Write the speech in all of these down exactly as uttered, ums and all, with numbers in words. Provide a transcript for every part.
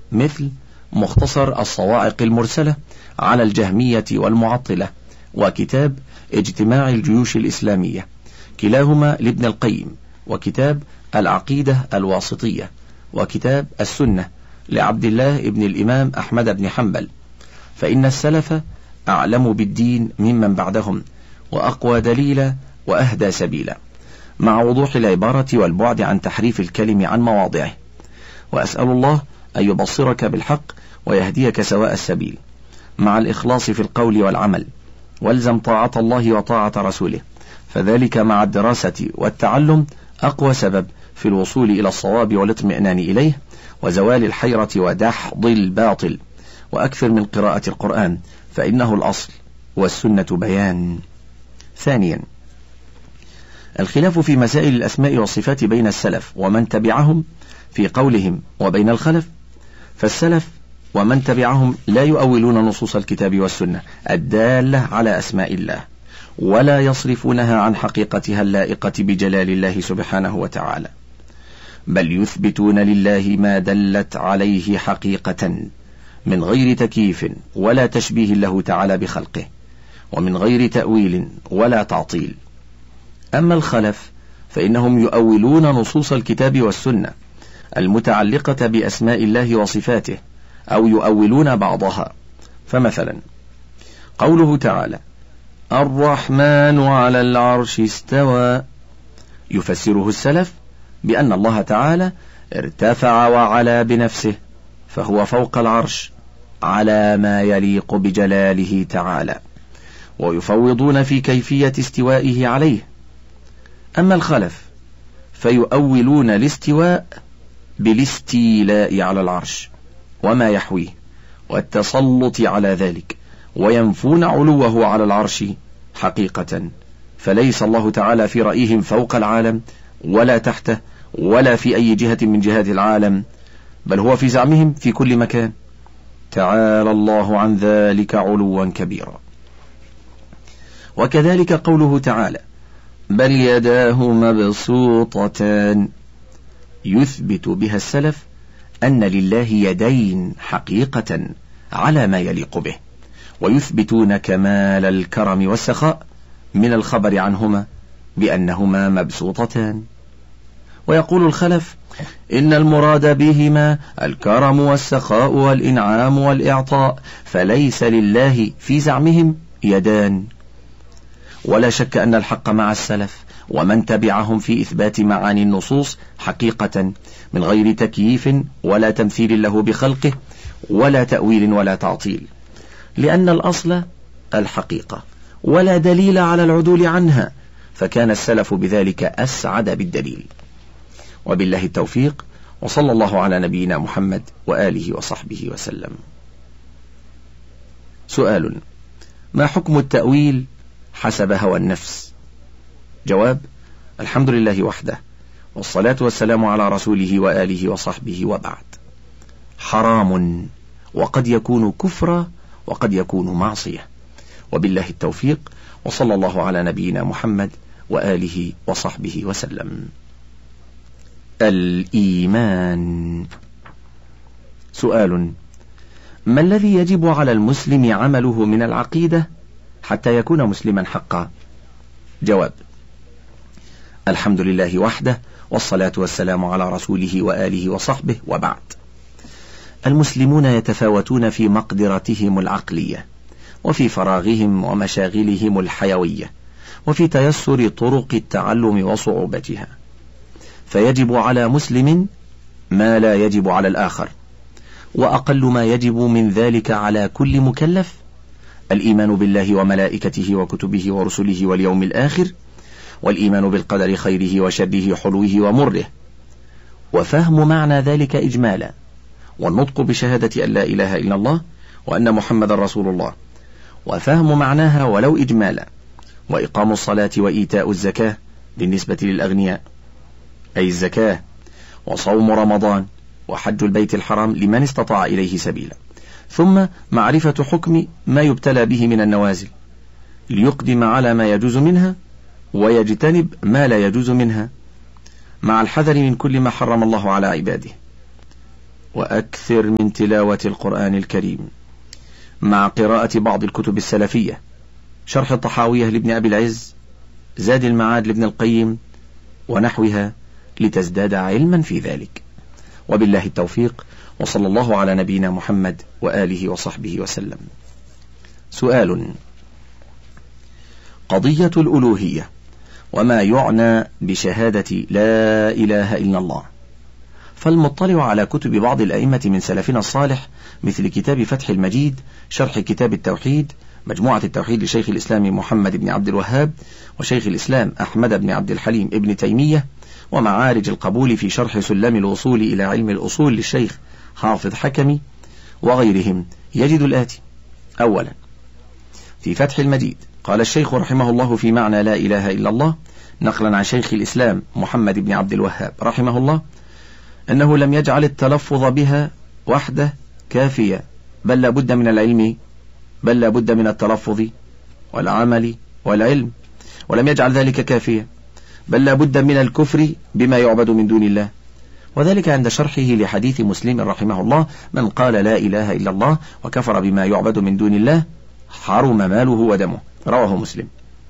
مثل مختصر الصواعق المرسلة على الجهمية والمعطلة، وكتاب اجتماع الجيوش الإسلامية كلاهما لابن القيم، وكتاب العقيدة الواسطية، وكتاب السنة لعبد الله ابن الإمام أحمد بن حنبل. فإن السلف أعلم بالدين ممن بعدهم، وأقوى دليلا وأهدى سبيلا، مع وضوح العبارة والبعد عن تحريف الكلم عن مواضعه. وأسأل الله أن يبصرك بالحق ويهديك سواء السبيل، مع الإخلاص في القول والعمل، والزم طاعة الله وطاعة رسوله، فذلك مع الدراسة والتعلم أقوى سبب في الوصول إلى الصواب والاطمئنان إليه، وزوال الحيرة ودحض الباطل. وأكثر من قراءة القرآن، فإنه الأصل والسنة بيان. ثانيا، الخلاف في مسائل الأسماء والصفات بين السلف ومن تبعهم في قولهم وبين الخلف. فالسلف ومن تبعهم لا يؤولون نصوص الكتاب والسنة الدالة على أسماء الله، ولا يصرفونها عن حقيقتها اللائقة بجلال الله سبحانه وتعالى، بل يثبتون لله ما دلت عليه حقيقة من غير تكييف ولا تشبيه له تعالى بخلقه، ومن غير تأويل ولا تعطيل. أما الخلف فإنهم يؤولون نصوص الكتاب والسنة المتعلقة بأسماء الله وصفاته، أو يؤولون بعضها. فمثلا قوله تعالى الرحمن على العرش استوى، يفسره السلف بأن الله تعالى ارتفع وعلا بنفسه، فهو فوق العرش على ما يليق بجلاله تعالى، ويفوضون في كيفية استوائه عليه. أما الخلف فيؤولون الاستواء بالاستيلاء على العرش وما يحويه والتسلط على ذلك، وينفون علوه على العرش حقيقة، فليس الله تعالى في رأيهم فوق العالم ولا تحته ولا في أي جهة من جهات العالم، بل هو في زعمهم في كل مكان، تعالى الله عن ذلك علوا كبيرا. وكذلك قوله تعالى بل يداه مبسوطتان، يثبت بها السلف أن لله يدين حقيقة على ما يليق به، ويثبتون كمال الكرم والسخاء من الخبر عنهما بأنهما مبسوطتان. ويقول الخلف إن المراد بهما الكرم والسخاء والإنعام والإعطاء، فليس لله في زعمهم يدان. ولا شك أن الحق مع السلف ومن تبعهم في إثبات معاني النصوص حقيقة من غير تكييف ولا تمثيل له بخلقه ولا تأويل ولا تعطيل، لأن الأصل الحقيقة ولا دليل على العدول عنها، فكان السلف بذلك أسعد بالدليل. وبالله التوفيق، وصلى الله على نبينا محمد وآله وصحبه وسلم. سؤال: ما حكم التأويل حسب هوى النفس؟ جواب: الحمد لله وحده، والصلاة والسلام على رسوله وآله وصحبه، وبعد. حرام، وقد يكون كفرا وقد يكون معصية. وبالله التوفيق، وصلى الله على نبينا محمد وآله وصحبه وسلم. الإيمان. سؤال: ما الذي يجب على المسلم عمله من العقيدة حتى يكون مسلما حقا؟ جواب: الحمد لله وحده، والصلاة والسلام على رسوله وآله وصحبه، وبعد. المسلمون يتفاوتون في مقدرتهم العقلية، وفي فراغهم ومشاغلهم الحيوية، وفي تيسر طرق التعلم وصعوبتها، فيجب على مسلم ما لا يجب على الآخر، وأقل ما يجب من ذلك على كل مكلف الإيمان بالله وملائكته وكتبه ورسله واليوم الآخر، والإيمان بالقدر خيره وشره حلوه ومره، وفهم معنى ذلك إجمالا، والنطق بشهادة أن لا إله إلا الله وأن محمد رسول الله، وفهم معناها ولو إجمالا، وإقام الصلاة وإيتاء الزكاة بالنسبة للأغنياء أي الزكاة، وصوم رمضان، وحج البيت الحرام لمن استطاع إليه سبيلا، ثم معرفة حكم ما يبتلى به من النوازل ليقدم على ما يجوز منها ويجتنب ما لا يجوز منها، مع الحذر من كل ما حرم الله على عباده. وأكثر من تلاوة القرآن الكريم مع قراءة بعض الكتب السلفية، شرح الطحاوية لابن أبي العز، زاد المعاد لابن القيم ونحوها، لتزداد علما في ذلك. وبالله التوفيق، وصلى الله على نبينا محمد وآله وصحبه وسلم. سؤال: قضية الألوهية وما يعنى بشهادة لا إله إلا الله. فالمطلع على كتب بعض الأئمة من سلفنا الصالح مثل كتاب فتح المجيد، شرح كتاب التوحيد، مجموعة التوحيد لشيخ الإسلام محمد بن عبد الوهاب وشيخ الإسلام أحمد بن عبد الحليم ابن تيمية، ومعارج القبول في شرح سلم الوصول إلى علم الأصول للشيخ حافظ حكمي وغيرهم، يجد الآتي: أولا، في فتح المجيد قال الشيخ رحمه الله في معنى لا إله إلا الله نقلا عن شيخ الإسلام محمد بن عبد الوهاب رحمه الله أنه لم يجعل التلفظ بها وحده كافية، بل لا بد من العلم، بل لا بد من التلفظ والعمل والعلم، ولم يجعل ذلك كافية، بل لا بد من الكفر بما يعبد من دون الله، وذلك عند شرحه لحديث مسلم رحمه الله: من قال لا إله إلا الله وكفر بما يعبد من دون الله حرم ماله ودمه، رواه مسلم.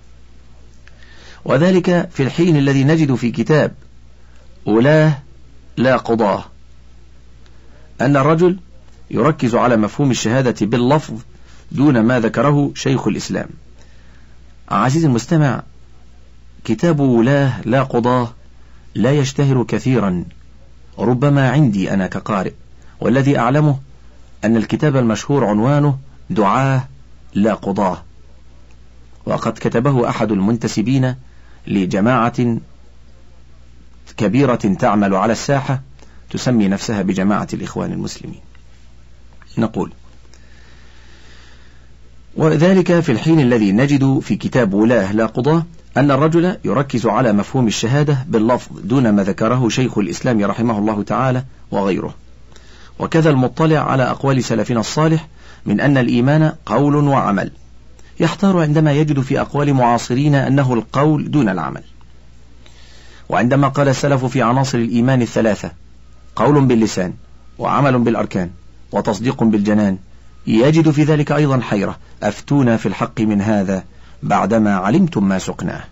وذلك في الحين الذي نجد في كتاب أولاه لا قضاه أن الرجل يركز على مفهوم الشهادة باللفظ دون ما ذكره شيخ الإسلام. عزيزي المستمع، كتاب أولاه لا قضاه لا يشتهر كثيرا، ربما عندي أنا كقارئ، والذي أعلمه أن الكتاب المشهور عنوانه دعاه لا قضاه، وقد كتبه أحد المنتسبين لجماعة كبيرة تعمل على الساحة تسمي نفسها بجماعة الإخوان المسلمين. نقول: وذلك في الحين الذي نجد في كتاب ولاه لا قضاه أن الرجل يركز على مفهوم الشهادة باللفظ دون ما ذكره شيخ الإسلام رحمه الله تعالى وغيره. وكذا المطلع على أقوال سلفنا الصالح من أن الإيمان قول وعمل، يحتار عندما يجد في أقوال معاصرين أنه القول دون العمل. وعندما قال السلف في عناصر الإيمان الثلاثة: قول باللسان وعمل بالأركان وتصديق بالجنان، يجد في ذلك أيضا حيرة: أفتونا في الحق من هذا بعدما علمتم ما سقناه.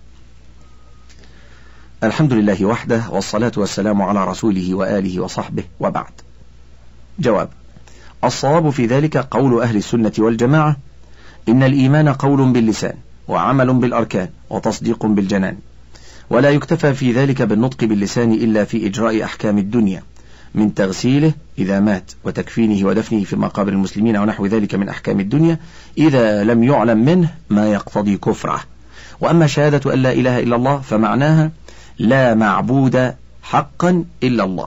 الحمد لله وحده، والصلاة والسلام على رسوله وآله وصحبه، وبعد. جواب: الصواب في ذلك قول أهل السنة والجماعة: إن الإيمان قول باللسان وعمل بالأركان وتصديق بالجنان، ولا يكتفى في ذلك بالنطق باللسان إلا في إجراء أحكام الدنيا من تغسيله إذا مات وتكفينه ودفنه في مقابر المسلمين ونحو ذلك من أحكام الدنيا، إذا لم يعلم منه ما يقتضي كفره. وأما شهادة أن لا إله إلا الله فمعناها لا معبود حقا إلا الله،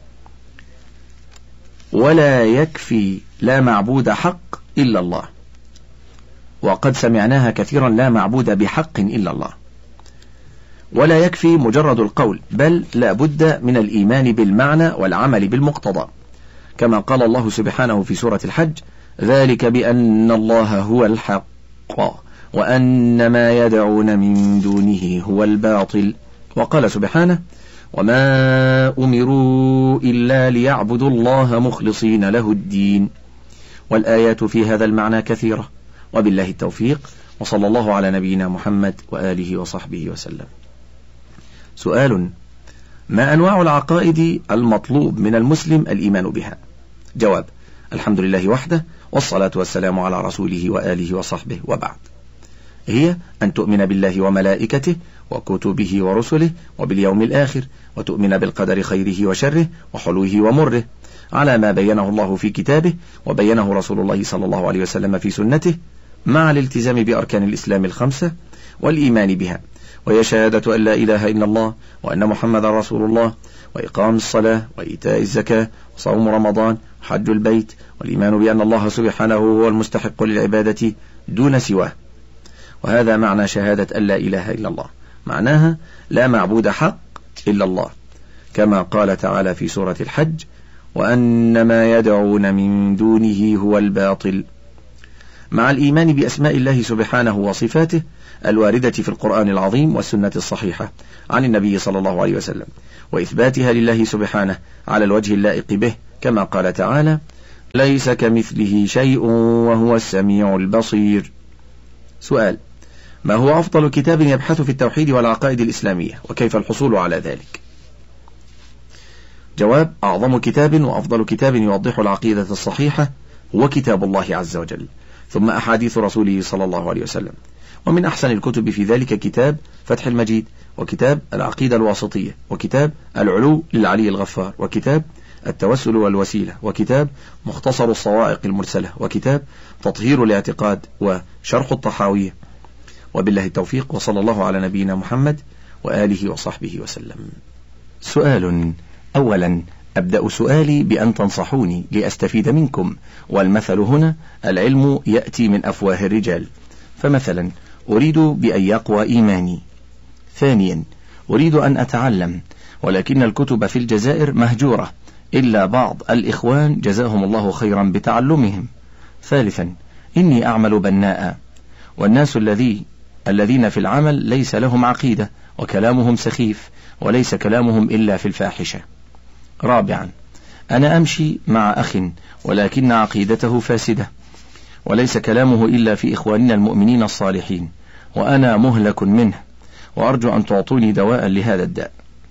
ولا يكفي لا معبود حق إلا الله، وقد سمعناها كثيرا: لا معبود بحق إلا الله. ولا يكفي مجرد القول، بل لا بد من الإيمان بالمعنى والعمل بالمقتضى، كما قال الله سبحانه في سورة الحج: ذلك بأن الله هو الحق وأن ما يدعون من دونه هو الباطل. وقال سبحانه: وما أمروا إلا ليعبدوا الله مخلصين له الدين. والآيات في هذا المعنى كثيرة، وبالله التوفيق، وصلى الله على نبينا محمد وآله وصحبه وسلم. سؤال: ما أنواع العقائد المطلوب من المسلم الإيمان بها؟ جواب: الحمد لله وحده، والصلاة والسلام على رسوله وآله وصحبه، وبعد. هي أن تؤمن بالله وملائكته وكتبه ورسله وباليوم الآخر، وتؤمن بالقدر خيره وشره وحلوه ومره على ما بينه الله في كتابه وبينه رسول الله صلى الله عليه وسلم في سنته، مع الالتزام بأركان الإسلام الخمسة والإيمان بها، وهي شهادة أن لا إله إلا الله وأن محمد رسول الله، وإقام الصلاة وإيتاء الزكاة وصوم رمضان وحج البيت، والإيمان بأن الله سبحانه هو المستحق للعبادة دون سواه. وهذا معنى شهادة أن لا إله إلا الله، معناها لا معبود حق إلا الله، كما قال تعالى في سورة الحج: وأن ما يدعون من دونه هو الباطل. مع الإيمان بأسماء الله سبحانه وصفاته الواردة في القرآن العظيم والسنة الصحيحة عن النبي صلى الله عليه وسلم، وإثباتها لله سبحانه على الوجه اللائق به، كما قال تعالى: ليس كمثله شيء وهو السميع البصير. سؤال: ما هو أفضل كتاب يبحث في التوحيد والعقائد الإسلامية، وكيف الحصول على ذلك؟ جواب: أعظم كتاب وأفضل كتاب يوضح العقيدة الصحيحة هو كتاب الله عز وجل، ثم أحاديث رسوله صلى الله عليه وسلم. ومن أحسن الكتب في ذلك كتاب فتح المجيد، وكتاب العقيدة الواسطية، وكتاب العلو للعلي الغفار، وكتاب التوسل والوسيلة، وكتاب مختصر الصواعق المرسلة، وكتاب تطهير الاعتقاد، وشرح الطحاوية. وبالله التوفيق، وصلى الله على نبينا محمد وآله وصحبه وسلم. سؤال: أولا أبدأ سؤالي بأن تنصحوني لأستفيد منكم، والمثل هنا العلم يأتي من أفواه الرجال، فمثلا أريد بأن يقوى إيماني. ثانيا أريد أن أتعلم، ولكن الكتب في الجزائر مهجورة إلا بعض الإخوان جزاهم الله خيرا بتعلمهم. ثالثا إني أعمل بناء، والناس الذي الذين في العمل ليس لهم عقيدة، وكلامهم سخيف، وليس كلامهم إلا في الفاحشة. رابعا أنا أمشي مع أخ ولكن عقيدته فاسدة، وليس كلامه إلا في إخواننا المؤمنين الصالحين، وأنا مهلك منه، وأرجو أن تعطوني دواء لهذا الداء.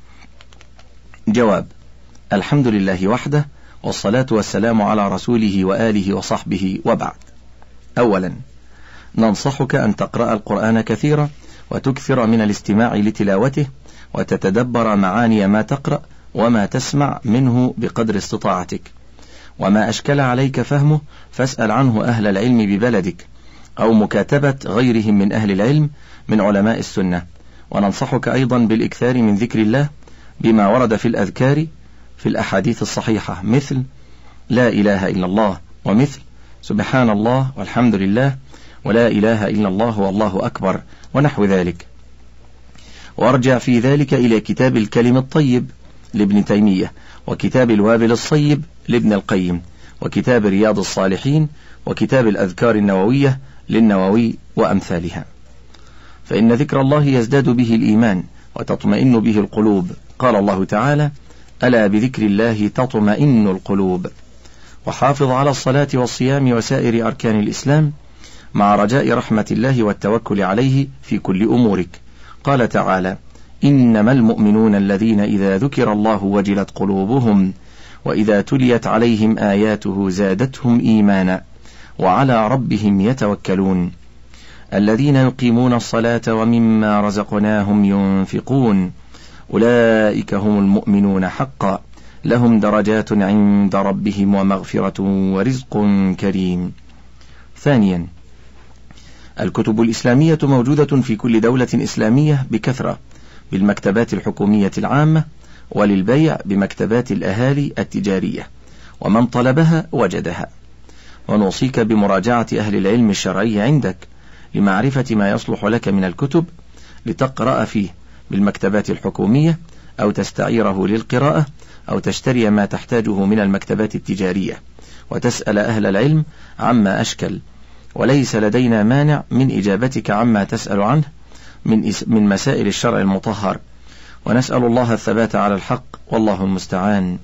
جواب: الحمد لله وحده، والصلاة والسلام على رسوله وآله وصحبه، وبعد. أولا ننصحك أن تقرأ القرآن كثيرا، وتكثر من الاستماع لتلاوته، وتتدبر معاني ما تقرأ وما تسمع منه بقدر استطاعتك، وما أشكل عليك فهمه فاسأل عنه أهل العلم ببلدك، أو مكاتبة غيرهم من أهل العلم من علماء السنة. وننصحك أيضا بالإكثار من ذكر الله بما ورد في الأذكار في الأحاديث الصحيحة، مثل لا إله إلا الله، ومثل سبحان الله والحمد لله ولا إله إلا الله والله أكبر، ونحو ذلك. وارجع في ذلك إلى كتاب الكلم الطيب لابن تيمية، وكتاب الوابل الصيب لابن القيم، وكتاب رياض الصالحين، وكتاب الأذكار النووية للنووي وأمثالها، فإن ذكر الله يزداد به الإيمان وتطمئن به القلوب. قال الله تعالى: ألا بذكر الله تطمئن القلوب. وحافظ على الصلاة والصيام وسائر أركان الإسلام مع رجاء رحمة الله والتوكل عليه في كل أمورك. قال تعالى: إنما المؤمنون الذين إذا ذكر الله وجلت قلوبهم وإذا تليت عليهم آياته زادتهم إيمانا وعلى ربهم يتوكلون الذين يقيمون الصلاة ومما رزقناهم ينفقون أولئك هم المؤمنون حقا لهم درجات عند ربهم ومغفرة ورزق كريم. ثانيا الكتب الإسلامية موجودة في كل دولة إسلامية بكثرة بالمكتبات الحكومية العامة، وللبيع بمكتبات الأهالي التجارية، ومن طلبها وجدها. ونوصيك بمراجعة أهل العلم الشرعي عندك لمعرفة ما يصلح لك من الكتب لتقرأ فيه بالمكتبات الحكومية، أو تستعيره للقراءة، أو تشتري ما تحتاجه من المكتبات التجارية، وتسأل أهل العلم عما أشكل. وليس لدينا مانع من إجابتك عما تسأل عنه من, من مسائل الشرع المطهر، ونسأل الله الثبات على الحق، والله المستعان.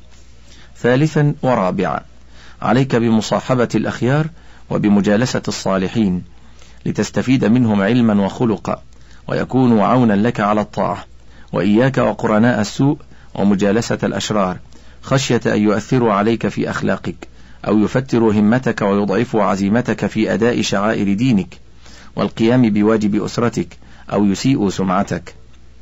ثالثا ورابعا عليك بمصاحبة الأخيار وبمجالسة الصالحين لتستفيد منهم علما وخلقا، ويكونوا عونا لك على الطاعة، وإياك وقرناء السوء ومجالسة الأشرار، خشية أن يؤثروا عليك في أخلاقك، أو يفتروا همتك ويضعفوا عزيمتك في أداء شعائر دينك والقيام بواجب أسرتك، أو يسيئوا سمعتك.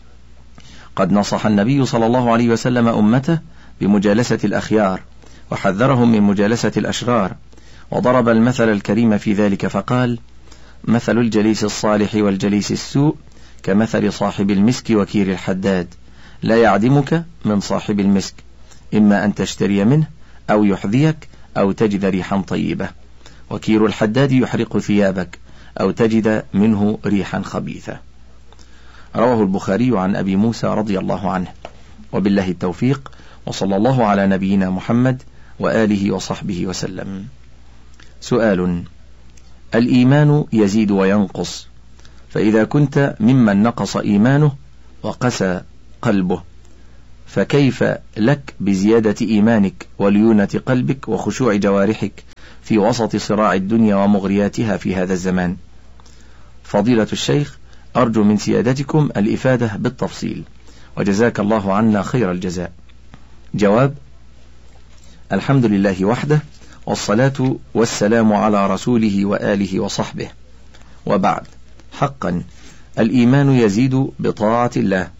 قد نصح النبي صلى الله عليه وسلم أمته بمجالسة الأخيار، وحذرهم من مجالسة الأشرار، وضرب المثل الكريم في ذلك فقال: مثل الجليس الصالح والجليس السوء كمثل صاحب المسك وكير الحداد، لا يعدمك من صاحب المسك، إما أن تشتري منه أو يحذيك أو تجد ريحا طيبة، وكير الحداد يحرق ثيابك أو تجد منه ريحا خبيثة. رواه البخاري عن أبي موسى رضي الله عنه. وبالله التوفيق، وصلى الله على نبينا محمد وآله وصحبه وسلم. سؤال: الإيمان يزيد وينقص، فإذا كنت ممن نقص إيمانه وقسى قلبه، فكيف لك بزيادة إيمانك وليونة قلبك وخشوع جوارحك في وسط صراع الدنيا ومغرياتها في هذا الزمان؟ فضيلة الشيخ، أرجو من سيادتكم الإفادة بالتفصيل، وجزاك الله عنا خير الجزاء. جواب: الحمد لله وحده، والصلاة والسلام على رسوله وآله وصحبه، وبعد. حقا الإيمان يزيد بطاعة الله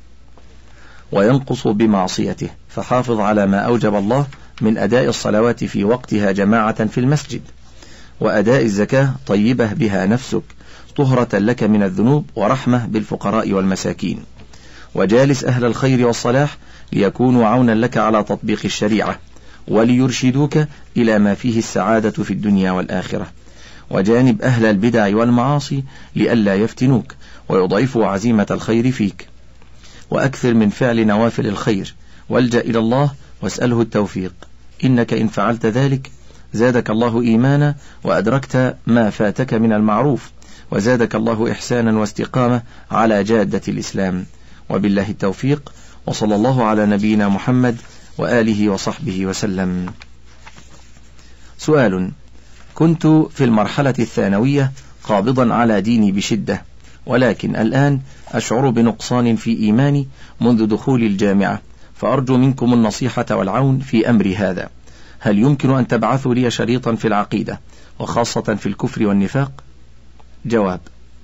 وينقص بمعصيته، فحافظ على ما أوجب الله من أداء الصلوات في وقتها جماعة في المسجد، وأداء الزكاة طيبة بها نفسك طهرة لك من الذنوب ورحمة بالفقراء والمساكين، وجالس أهل الخير والصلاح ليكونوا عونا لك على تطبيق الشريعة وليرشدوك إلى ما فيه السعادة في الدنيا والآخرة، وجانب أهل البدع والمعاصي لئلا يفتنوك ويضعفوا عزيمة الخير فيك، وأكثر من فعل نوافل الخير، والجأ إلى الله واسأله التوفيق، إنك إن فعلت ذلك زادك الله إيمانا وأدركت ما فاتك من المعروف، وزادك الله إحسانا واستقامة على جادة الإسلام، وبالله التوفيق، وصلى الله على نبينا محمد وآله وصحبه وسلم. سؤال: كنت في المرحلة الثانوية قابضا على ديني بشدة، ولكن الآن أشعر بنقصان في إيماني منذ دخول الجامعة، فأرجو منكم النصيحة والعون في أمر هذا. هل يمكن أن تبعثوا لي شريطا في العقيدة وخاصة في الكفر والنفاق؟ جواب: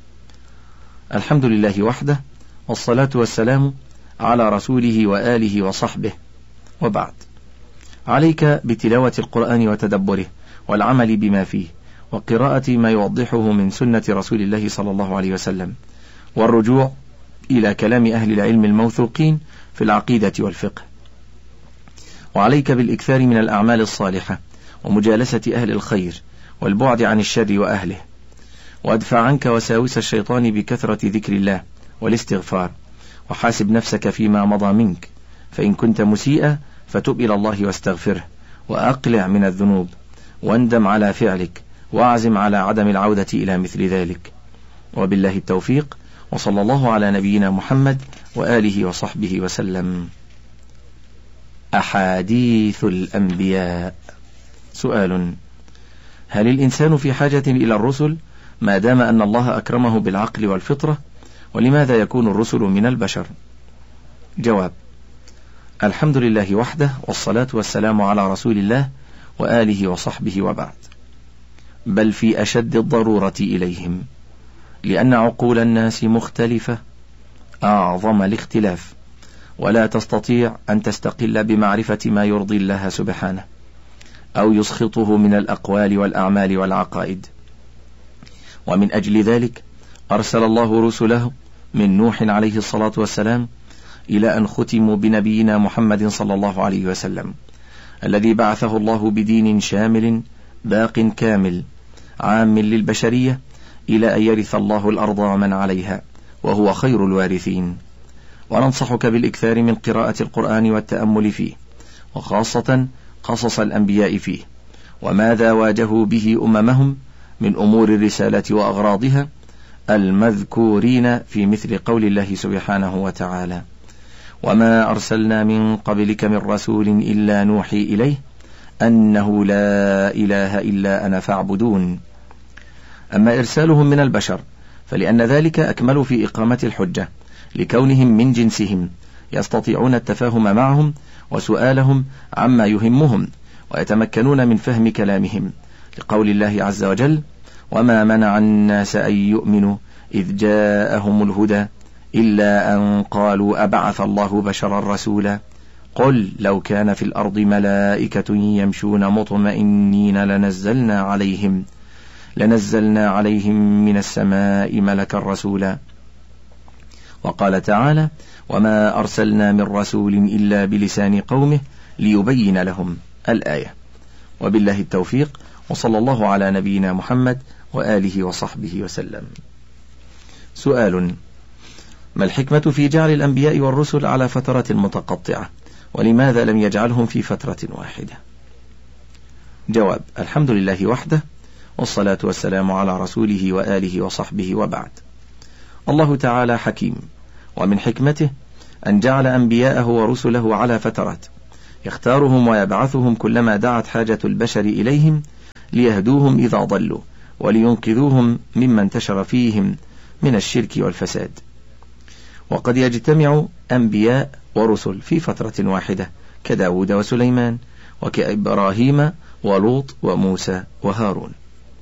الحمد لله وحده، والصلاة والسلام على رسوله وآله وصحبه، وبعد. عليك بتلاوة القرآن وتدبره والعمل بما فيه، وقراءة ما يوضحه من سنة رسول الله صلى الله عليه وسلم، والرجوع إلى كلام أهل العلم الموثوقين في العقيدة والفقه. وعليك بالإكثار من الأعمال الصالحة ومجالسة أهل الخير والبعد عن الشر وأهله، وادفع عنك وساوس الشيطان بكثرة ذكر الله والاستغفار، وحاسب نفسك فيما مضى منك، فإن كنت مسيئا فتب إلى الله واستغفره، وأقلع من الذنوب، واندم على فعلك، واعزم على عدم العودة إلى مثل ذلك، وبالله التوفيق، وصلى الله على نبينا محمد وآله وصحبه وسلم. أحاديث الأنبياء. سؤال: هل الإنسان في حاجة إلى الرسل ما دام أن الله أكرمه بالعقل والفطرة، ولماذا يكون الرسل من البشر؟ جواب: الحمد لله وحده، والصلاة والسلام على رسول الله وآله وصحبه، وبعد. بل في أشد الضرورة إليهم، لأن عقول الناس مختلفة أعظم الاختلاف، ولا تستطيع أن تستقل بمعرفة ما يرضي الله سبحانه أو يسخطه من الأقوال والأعمال والعقائد، ومن أجل ذلك أرسل الله رسله من نوح عليه الصلاة والسلام إلى أن ختموا بنبينا محمد صلى الله عليه وسلم، الذي بعثه الله بدين شامل باق كامل عام للبشرية، إلى أن يرث الله الأرض ومن عليها، وهو خير الوارثين. وننصحك بالإكثار من قراءة القرآن والتأمل فيه، وخاصة قصص الأنبياء فيه، وماذا واجهوا به أممهم من أمور الرسالة وأغراضها المذكورين في مثل قول الله سبحانه وتعالى: وما أرسلنا من قبلك من رسول إلا نوحي إليه أنه لا إله إلا أنا فاعبدون. أما إرسالهم من البشر فلأن ذلك أكمل في إقامة الحجة، لكونهم من جنسهم يستطيعون التفاهم معهم وسؤالهم عما يهمهم، ويتمكنون من فهم كلامهم، لقول الله عز وجل: وما منع الناس أن يؤمنوا إذ جاءهم الهدى إلا أن قالوا أبعث الله بشرا رسولا قل لو كان في الأرض ملائكة يمشون مطمئنين لنزلنا عليهم لنزلنا عليهم من السماء ملكا رسولا. وقال تعالى: وما أرسلنا من رسول إلا بلسان قومه ليبين لهم، الآية. وبالله التوفيق، وصلى الله على نبينا محمد وآله وصحبه وسلم. سؤال: ما الحكمة في جعل الأنبياء والرسل على فترات متقطعة، ولماذا لم يجعلهم في فترة واحدة؟ جواب: الحمد لله وحده، والصلاة والسلام على رسوله وآله وصحبه وبعد. الله تعالى حكيم، ومن حكمته أن جعل أنبياءه ورسله على فترات يختارهم ويبعثهم كلما دعت حاجة البشر إليهم ليهدوهم إذا ضلوا ولينقذوهم مما انتشر فيهم من الشرك والفساد. وقد يجتمع أنبياء ورسل في فترة واحدة كداود وسليمان، وكإبراهيم ولوط وموسى وهارون.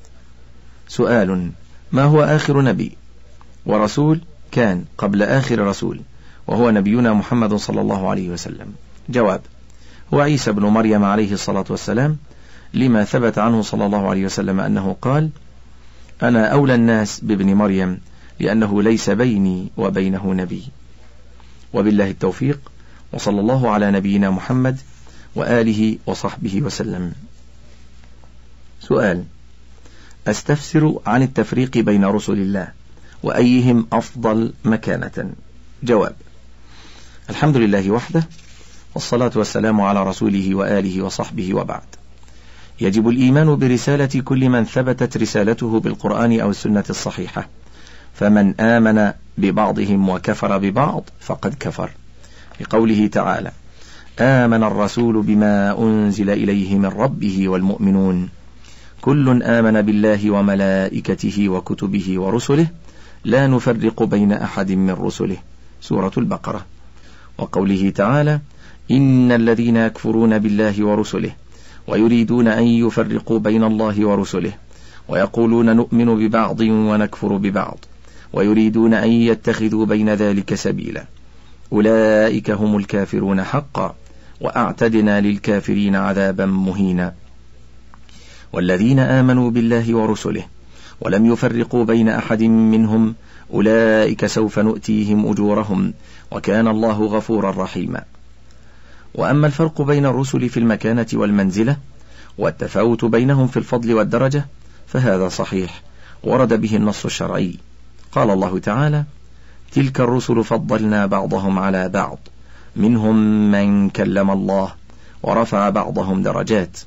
سؤال: ما هو آخر نبي ورسول كان قبل آخر رسول وهو نبينا محمد صلى الله عليه وسلم؟ جواب: هو عيسى بن مريم عليه الصلاة والسلام، لما ثبت عنه صلى الله عليه وسلم أنه قال: أنا أولى الناس بابن مريم لأنه ليس بيني وبينه نبي. وبالله التوفيق، وصلى الله على نبينا محمد وآله وصحبه وسلم. سؤال: أستفسر عن التفريق بين رسل الله وأيهم أفضل مكانة؟ جواب: الحمد لله وحده، والصلاة والسلام على رسوله وآله وصحبه وبعد. يجب الإيمان برسالة كل من ثبتت رسالته بالقرآن أو السنة الصحيحة، فمن آمن ببعضهم وكفر ببعض فقد كفر، لقوله تعالى: آمن الرسول بما أنزل إليه من ربه والمؤمنون كل آمن بالله وملائكته وكتبه ورسله لا نفرق بين أحد من رسله، سورة البقرة. وقوله تعالى: إن الذين يكفرون بالله ورسله ويريدون أن يفرقوا بين الله ورسله ويقولون نؤمن ببعض ونكفر ببعض ويريدون أن يتخذوا بين ذلك سبيلا أولئك هم الكافرون حقا وأعتدنا للكافرين عذابا مهينا. والذين آمنوا بالله ورسله ولم يفرقوا بين أحد منهم أولئك سوف نؤتيهم أجورهم وكان الله غفورا رحيما. وأما الفرق بين الرسل في المكانة والمنزلة والتفاوت بينهم في الفضل والدرجة فهذا صحيح، ورد به النص الشرعي. قال الله تعالى: تلك الرسل فضلنا بعضهم على بعض منهم من كلم الله ورفع بعضهم درجات،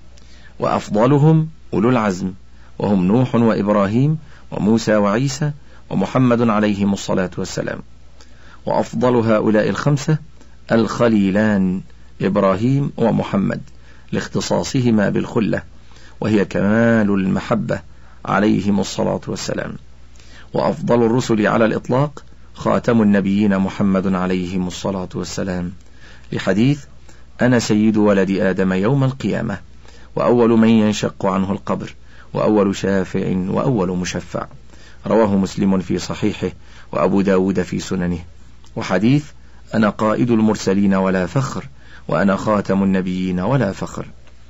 وأفضلهم أولو العزم وهم نوح وإبراهيم وموسى وعيسى ومحمد عليهم الصلاة والسلام. وأفضل هؤلاء الخمسة الخليلان إبراهيم ومحمد لاختصاصهما بالخلة، وهي كمال المحبة عليهم الصلاة والسلام. وأفضل الرسل على الإطلاق خاتم النبيين محمد عليهم الصلاة والسلام، لحديث: أنا سيد ولد آدم يوم القيامة وأول من ينشق عنه القبر وأول شافع وأول مشفع، رواه مسلم في صحيحه وأبو داود في سننه. وحديث: أنا قائد المرسلين ولا فخر وأنا خاتم النبيين ولا فخر،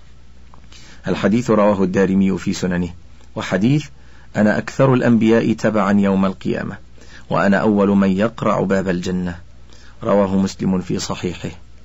الحديث رواه الدارمي في سننه. وحديث: أنا أكثر الأنبياء تبعا يوم القيامة وأنا أول من يقرع باب الجنة، رواه مسلم في صحيحه.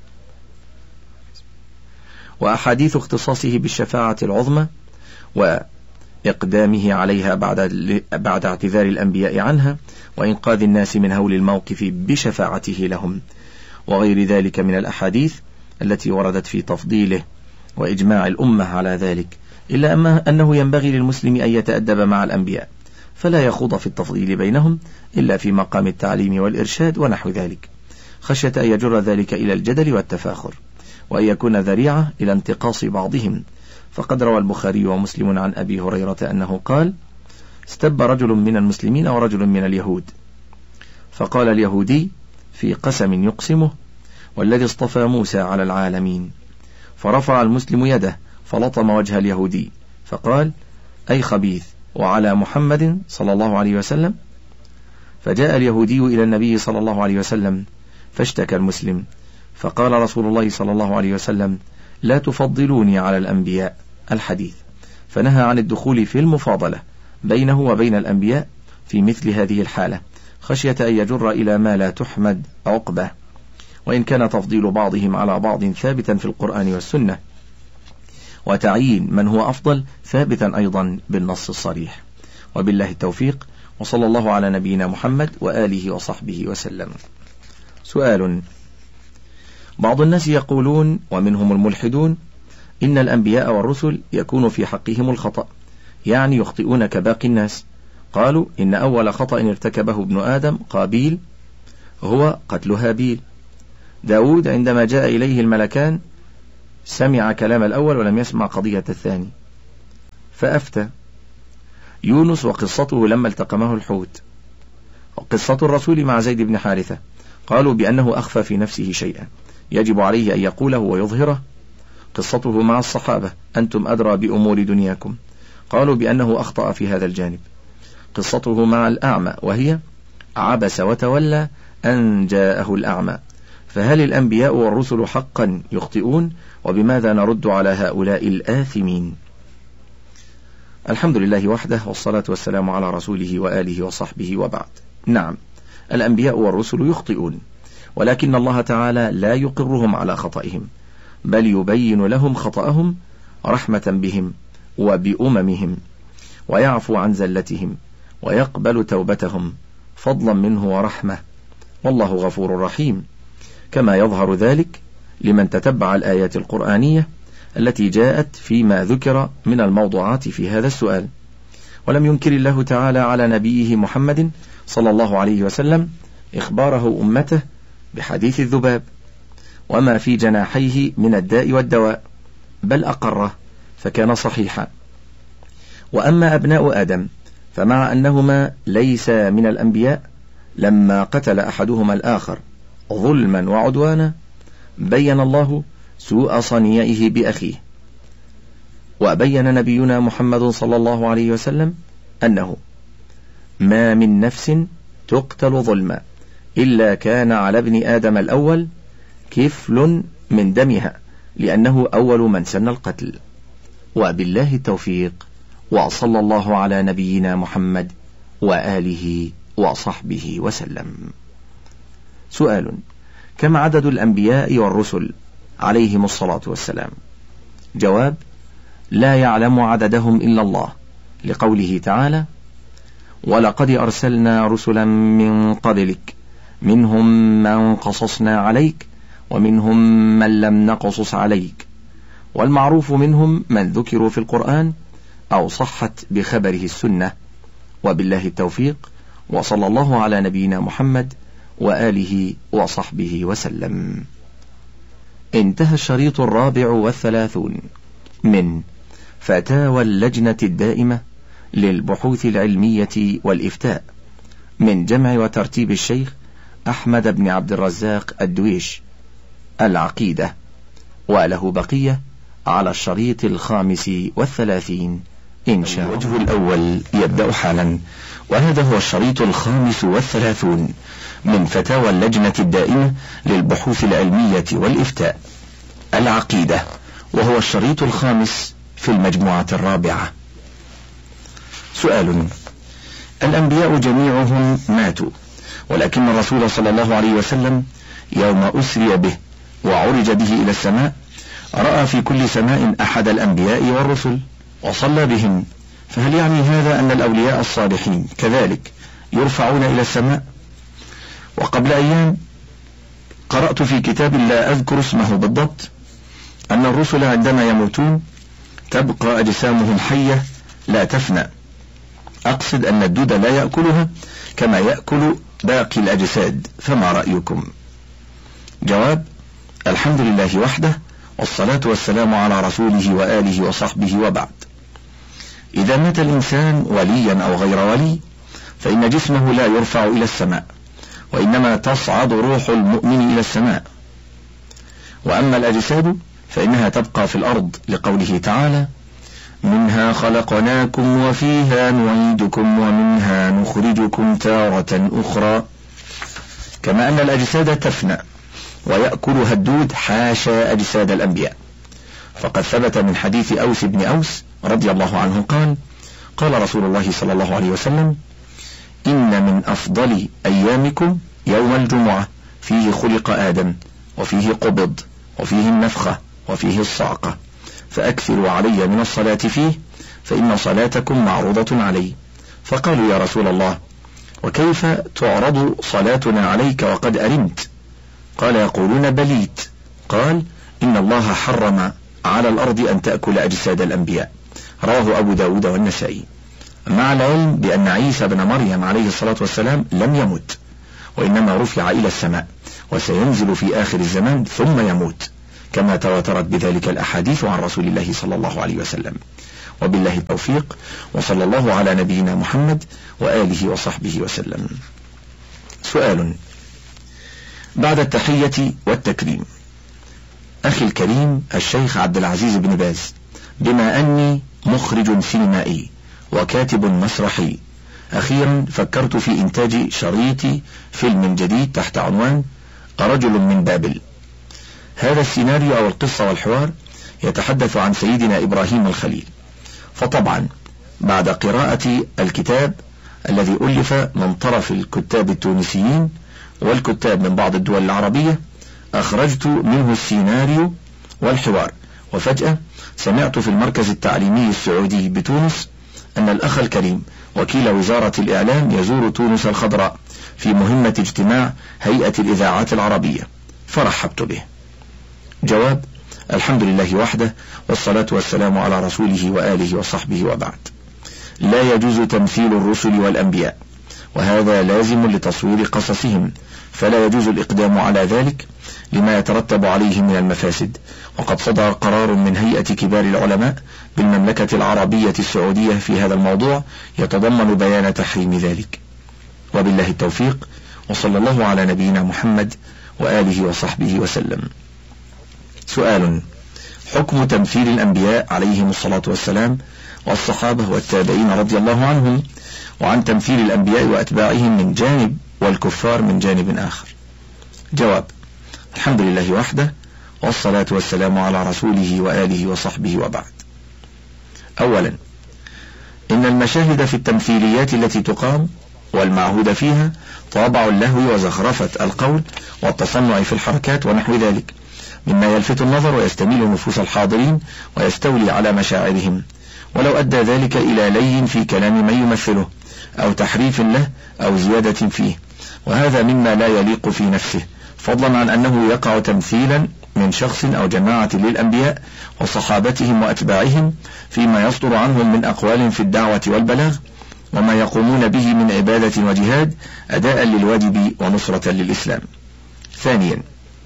وأحاديث اختصاصه بالشفاعة العظمى وإقدامه عليها بعد بعد اعتذار الأنبياء عنها وإنقاذ الناس من هول الموقف بشفاعته لهم، وغير ذلك من الأحاديث التي وردت في تفضيله وإجماع الأمة على ذلك، إلا أنه ينبغي للمسلم أن يتأدب مع الأنبياء فلا يخوض في التفضيل بينهم إلا في مقام التعليم والإرشاد ونحو ذلك، خشية أن يجر ذلك إلى الجدل والتفاخر وأن يكون ذريعة إلى انتقاص بعضهم. فقد روى البخاري ومسلم عن أبي هريرة أنه قال: استب رجل من المسلمين ورجل من اليهود، فقال اليهودي في قسم يقسمه: والذي اصطفى موسى على العالمين، فرفع المسلم يده فلطم وجه اليهودي فقال: أي خبيث، وعلى محمد صلى الله عليه وسلم. فجاء اليهودي إلى النبي صلى الله عليه وسلم فاشتكى المسلم، فقال رسول الله صلى الله عليه وسلم: لا تفضلوني على الأنبياء، الحديث. فنهى عن الدخول في المفاضلة بينه وبين الأنبياء في مثل هذه الحالة، خشية أن يجر إلى ما لا تحمد عقبه، وإن كان تفضيل بعضهم على بعض ثابتا في القرآن والسنة، وتعيين من هو أفضل ثابتا أيضا بالنص الصريح. وبالله التوفيق، وصلى الله على نبينا محمد وآله وصحبه وسلم. سؤال: بعض الناس يقولون ومنهم الملحدون إن الأنبياء والرسل يكون في حقهم الخطأ يعني يخطئون كباقي الناس. قالوا إن أول خطأ ارتكبه ابن آدم قابيل هو قتل هابيل. داود عندما جاء إليه الملكان سمع كلام الأول ولم يسمع قضية الثاني فأفتى. يونس وقصته لما التقمه الحوت. وقصة الرسول مع زيد بن حارثة قالوا بأنه أخفى في نفسه شيئا يجب عليه أن يقوله ويظهره. قصته مع الصحابة أنتم أدرى بأمور دنياكم قالوا بأنه أخطأ في هذا الجانب. قصته مع الأعمى وهي عبس وتولى أن جاءه الأعمى. فهل الأنبياء والرسل حقا يخطئون؟ وبماذا نرد على هؤلاء الآثمين؟ الحمد لله وحده، والصلاة والسلام على رسوله وآله وصحبه وبعد. نعم، الأنبياء والرسل يخطئون، ولكن الله تعالى لا يقرهم على خطئهم، بل يبين لهم خطأهم رحمة بهم وبأممهم، ويعفو عن زلتهم ويقبل توبتهم فضلا منه ورحمة، والله غفور رحيم، كما يظهر ذلك لمن تتبع الآيات القرآنية التي جاءت فيما ذكر من الموضوعات في هذا السؤال. ولم ينكر الله تعالى على نبيه محمد صلى الله عليه وسلم إخباره أمته بحديث الذباب وما في جناحيه من الداء والدواء، بل أقره فكان صحيحا. وأما أبناء آدم فمع أنهما ليس من الأنبياء، لما قتل أحدهما الآخر ظلما وعدوانا بين الله سوء صنيعه بأخيه. وبين نبينا محمد صلى الله عليه وسلم أنه ما من نفس تقتل ظلما إلا كان على ابن آدم الأول كفل من دمها، لأنه أول من سن القتل. وبالله التوفيق، وصلى الله على نبينا محمد وآله وصحبه وسلم. سؤال: كم عدد الأنبياء والرسل عليهم الصلاة والسلام؟ جواب: لا يعلم عددهم إلا الله، لقوله تعالى: ولقد أرسلنا رسلا من قبلك منهم من قصصنا عليك ومنهم من لم نقصص عليك، والمعروف منهم من ذكروا في القرآن أو صحت بخبره السنة. وبالله التوفيق، وصلى الله على نبينا محمد وآله وصحبه وسلم. انتهى الشريط الرابع والثلاثون من فتاوى اللجنة الدائمة للبحوث العلمية والإفتاء من جمع وترتيب الشيخ أحمد بن عبد الرزاق الدويش، العقيدة، وله بقية على الشريط الخامس والثلاثين إن شاء الله. الوجه الأول يبدأ حالا، وهذا هو الشريط الخامس والثلاثون من فتاوى اللجنة الدائمة للبحوث العلمية والإفتاء، العقيدة، وهو الشريط الخامس في المجموعة الرابعة. سؤال: الأنبياء جميعهم ماتوا، ولكن الرسول صلى الله عليه وسلم يوم أسري به وعرج به إلى السماء رأى في كل سماء أحد الأنبياء والرسل وصلى بهم، فهل يعني هذا أن الأولياء الصالحين كذلك يرفعون إلى السماء؟ وقبل أيام قرأت في كتاب لا أذكر اسمه بالضبط أن الرسل عندما يموتون تبقى أجسامهم حية لا تفنى، أقصد أن الدود لا يأكلها كما يأكل باقي الأجساد، فما رأيكم؟ جواب: الحمد لله وحده، والصلاة والسلام على رسوله وآله وصحبه وبعد. إذا مات الإنسان وليا أو غير ولي فإن جسمه لا يرفع إلى السماء، وإنما تصعد روح المؤمن إلى السماء. وأما الأجساد فإنها تبقى في الأرض، لقوله تعالى: منها خلقناكم وفيها نعيدكم ومنها نخرجكم تارة أخرى. كما أن الأجساد تفنى ويأكلها الدود حاشا أجساد الأنبياء، فقد ثبت من حديث أوس بن أوس رضي الله عنه قال: قال رسول الله صلى الله عليه وسلم: إن من أفضل أيامكم يوم الجمعة، فيه خلق آدم وفيه قبض وفيه النفخة وفيه الصعقة، فأكثروا علي من الصلاة فيه فإن صلاتكم معروضة علي. فقالوا: يا رسول الله، وكيف تعرض صلاتنا عليك وقد أرمت؟ قال: يقولون بليت. قال: إن الله حرم على الأرض أن تأكل أجساد الأنبياء، رواه أبو داود والنسائي. مع العلم بأن عيسى بن مريم عليه الصلاة والسلام لم يمت، وإنما رفع إلى السماء وسينزل في آخر الزمان ثم يموت، كما تواترت بذلك الأحاديث عن رسول الله صلى الله عليه وسلم. وبالله التوفيق، وصلى الله على نبينا محمد وآله وصحبه وسلم. سؤال: بعد التحية والتكريم، أخي الكريم الشيخ عبد العزيز بن باز، بما أني مخرج سينمائي وكاتب مسرحي، أخيرا فكرت في إنتاج شريط فيلم جديد تحت عنوان رجل من بابل. هذا السيناريو أو القصة والحوار يتحدث عن سيدنا إبراهيم الخليل. فطبعا بعد قراءة الكتاب الذي ألف من طرف الكتاب التونسيين والكتاب من بعض الدول العربية، أخرجت منه السيناريو والحوار، وفجأة سمعت في المركز التعليمي السعودي بتونس أن الأخ الكريم وكيل وزارة الإعلام يزور تونس الخضراء في مهمة اجتماع هيئة الإذاعات العربية، فرحبت به. جواب: الحمد لله وحده، والصلاة والسلام على رسوله وآله وصحبه، وبعد. لا يجوز تمثيل الرسل والأنبياء، وهذا لازم لتصوير قصصهم، فلا يجوز الإقدام على ذلك لما يترتب عليه من المفاسد. وقد صدر قرار من هيئة كبار العلماء بالمملكة العربية السعودية في هذا الموضوع يتضمن بيان تحريم ذلك. وبالله التوفيق، وصلى الله على نبينا محمد وآله وصحبه وسلم. سؤال: حكم تمثيل الأنبياء عليهم الصلاة والسلام والصحابة والتابعين رضي الله عنهم، وعن تمثيل الأنبياء وأتباعهم من جانب والكفار من جانب آخر. جواب: الحمد لله وحده، والصلاة والسلام على رسوله وآله وصحبه، وبعد. أولا، إن المشاهد في التمثيليات التي تقام والمعهود فيها طابع اللهو وزخرفة القول والتصنع في الحركات ونحو ذلك، مما يلفت النظر ويستميل نفوس الحاضرين ويستولي على مشاعرهم، ولو أدى ذلك إلى لي في كلام من يمثله أو تحريف له أو زيادة فيه، وهذا مما لا يليق في نفسه، فضلا عن أنه يقع تمثيلا من شخص أو جماعة للأنبياء وصحابتهم وأتباعهم فيما يصدر عنهم من أقوال في الدعوة والبلاغ، وما يقومون به من عبادة وجهاد أداء للواجب ونصرة للإسلام. ثانيا،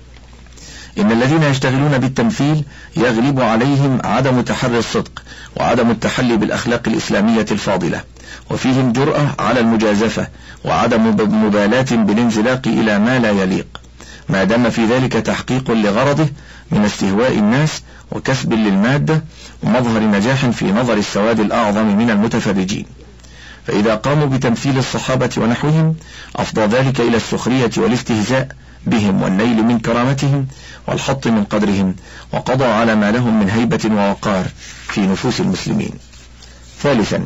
إن الذين يشتغلون بالتمثيل يغلب عليهم عدم تحري الصدق وعدم التحلي بالأخلاق الإسلامية الفاضلة، وفيهم جرأة على المجازفة وعدم مبالاة بالانزلاق إلى ما لا يليق، ما دام في ذلك تحقيق لغرضه من استهواء الناس وكسب للمادة ومظهر نجاح في نظر السواد الأعظم من المتفرجين. فإذا قاموا بتمثيل الصحابة ونحوهم أفضى ذلك إلى السخرية والاستهزاء بهم والنيل من كرامتهم والحط من قدرهم، وقضى على ما لهم من هيبة ووقار في نفوس المسلمين. ثالثا،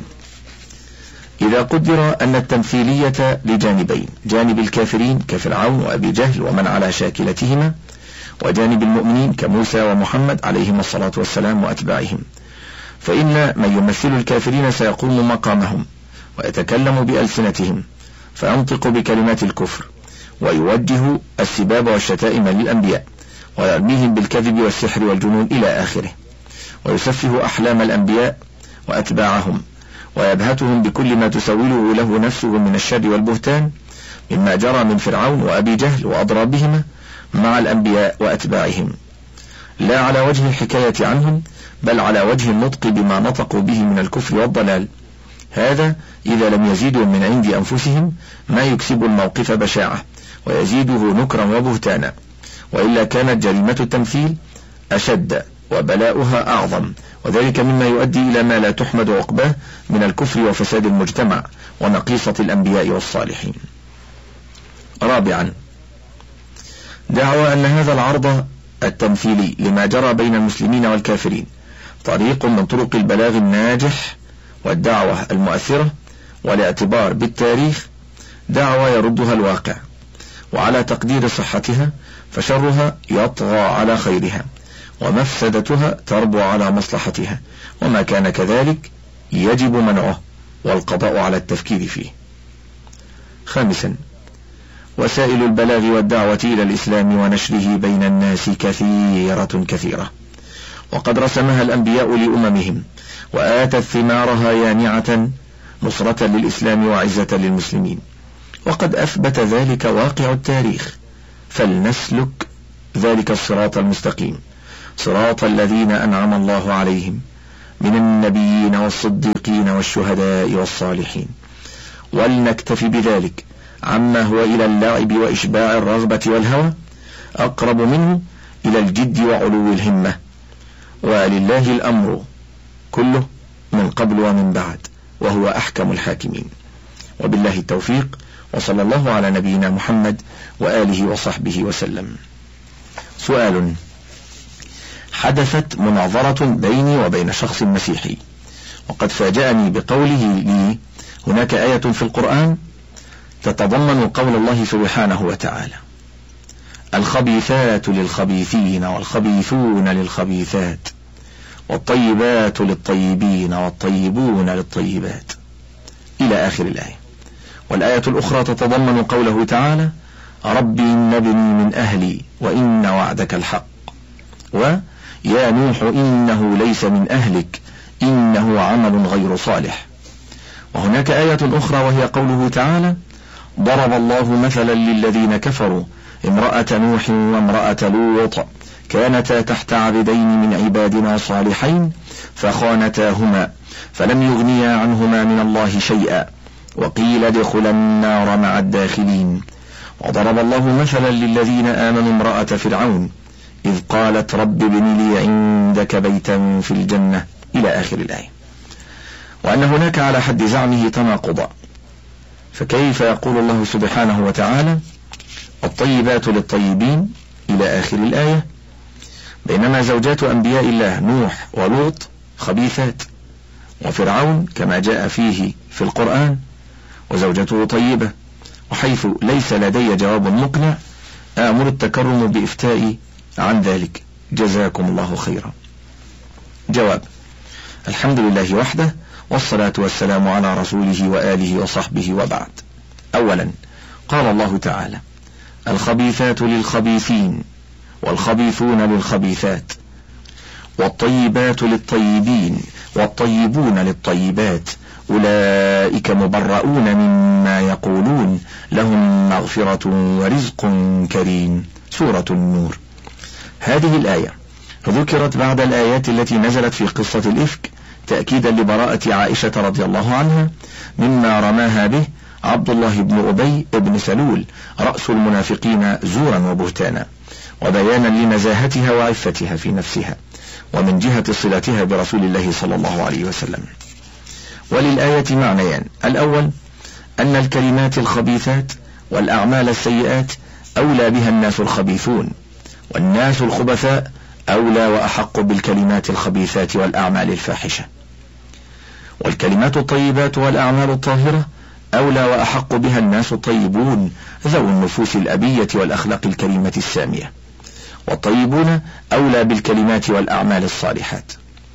إذا قدر أن التمثيلية لجانبين، جانب الكافرين كفرعون وأبي جهل ومن على شاكلتهما، وجانب المؤمنين كموسى ومحمد عليهم الصلاة والسلام وأتباعهم، فإن من يمثل الكافرين سيقوم مقامهم ويتكلم بألسنتهم فينطق بكلمات الكفر ويوجه السباب والشتائم للأنبياء ويرميهم بالكذب والسحر والجنون إلى آخره، ويسفه أحلام الأنبياء وأتباعهم ويبهتهم بكل ما تسوله له نفسه من الشر والبهتان، مما جرى من فرعون وأبي جهل وأضرابهما مع الأنبياء وأتباعهم، لا على وجه الحكاية عنهم بل على وجه النطق بما نطقوا به من الكفر والضلال. هذا إذا لم يزيدوا من عند أنفسهم ما يكسب الموقف بشاعة ويزيده نكرا وبهتانا، وإلا كانت جريمة التمثيل أشد وبلاؤها أعظم، وذلك مما يؤدي إلى ما لا تحمد عقباه من الكفر وفساد المجتمع ونقيصة الأنبياء والصالحين. رابعا، دعوى أن هذا العرض التمثيلي لما جرى بين المسلمين والكافرين طريق من طرق البلاغ الناجح والدعوة المؤثرة، والاعتبار بالتاريخ دعوة يردها الواقع، وعلى تقدير صحتها فشرها يطغى على خيرها ومفسدتها تربو على مصلحتها، وما كان كذلك يجب منعه والقضاء على التفكير فيه. خامسا، وسائل البلاغ والدعوة إلى الإسلام ونشره بين الناس كثيرة كثيرة، وقد رسمها الأنبياء لأممهم وآتت ثمارها يانعة نصرة للإسلام وعزة للمسلمين، وقد أثبت ذلك واقع التاريخ، فلنسلك ذلك الصراط المستقيم، صراط الذين أنعم الله عليهم من النبيين والصديقين والشهداء والصالحين، ولنكتفي بذلك عما هو إلى اللعب وإشباع الرغبة والهوى أقرب منه إلى الجد وعلو الهمة، ولله الأمر كله من قبل ومن بعد، وهو أحكم الحاكمين. وبالله التوفيق، وصلى الله على نبينا محمد وآله وصحبه وسلم. سؤال: حدثت مناظرة بيني وبين شخص مسيحي، وقد فاجأني بقوله لي: هناك آية في القرآن تتضمن قول الله سبحانه وتعالى: الخبيثات للخبيثين والخبيثون للخبيثات والطيبات للطيبين والطيبون للطيبات، إلى آخر الآية. والآية الأخرى تتضمن قوله تعالى: ربي إن ابني من أهلي وإن وعدك الحق، ويا نوح إنه ليس من أهلك إنه عمل غير صالح. وهناك آية أخرى وهي قوله تعالى: ضرب الله مثلا للذين كفروا امرأة نوح وامرأة لوط كانتا تحت عبدين من عبادنا صالحين فخانتاهما فلم يغنيا عنهما من الله شيئا وقيل ادخلا النار مع الداخلين. وضرب الله مثلا للذين آمنوا امرأة فرعون إذ قالت رب ابن لي عندك بيتا في الجنة، إلى آخر الآية. وأن هناك على حد زعمه تناقضا، فكيف يقول الله سبحانه وتعالى: الطيبات للطيبين، إلى آخر الآية، بينما زوجات أنبياء الله نوح ولوط خبيثات، وفرعون كما جاء فيه في القرآن وزوجته طيبة؟ وحيث ليس لدي جواب مقنع آمر التكرم بإفتائي عن ذلك، جزاكم الله خيرا. جواب: الحمد لله وحده، والصلاة والسلام على رسوله وآله وصحبه، وبعد. أولا، قال الله تعالى: الخبيثات للخبيثين والخبيثون للخبيثات والطيبات للطيبين والطيبون للطيبات أولئك مبرؤون مما يقولون لهم مغفرة ورزق كريم. سورة النور. هذه الآية ذكرت بعد الآيات التي نزلت في قصة الإفك تأكيدا لبراءة عائشة رضي الله عنها مما رماها به عبد الله بن أبي بن سلول رأس المنافقين زورا وبهتانا، وبيانا لنزاهتها وعفتها في نفسها ومن جهة صلتها برسول الله صلى الله عليه وسلم. وللآية معنيان: الأول أن الكلمات الخبيثات والأعمال السيئات أولى بها الناس الخبيثون، والناس الخبثاء أولى وأحق بالكلمات الخبيثات والأعمال الفاحشة، والكلمات الطيبات والأعمال الطاهرة أولى وأحق بها الناس الطيبون ذو النفوس الأبية والأخلاق الكريمة السامية، والطيبون أولى بالكلمات والأعمال الصالحات.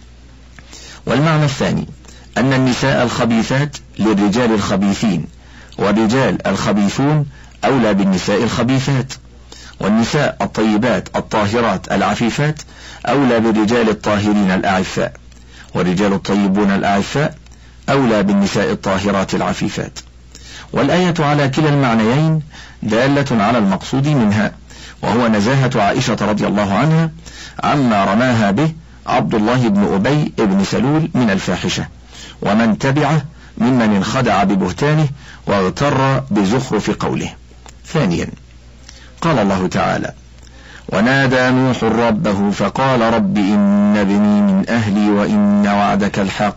والمعنى الثاني أن النساء الخبيثات للرجال الخبيثين، والرجال الخبيثون أولى بالنساء الخبيثات، والنساء الطيبات الطاهرات العفيفات أولى بالرجال الطاهرين الأعفاء، والرجال الطيبون الأعفاء أولى بالنساء الطاهرات العفيفات. والآية على كلا المعنيين دالة على المقصود منها، وهو نزاهة عائشة رضي الله عنها عما رماها به عبد الله بن أبي بن سلول من الفاحشة، ومن تبعه ممن انخدع ببهتانه واغتر بزخرف قوله. ثانيا، قال الله تعالى: ونادى نوح ربه فقال رب إن ابني من أهلي وإن وعدك الحق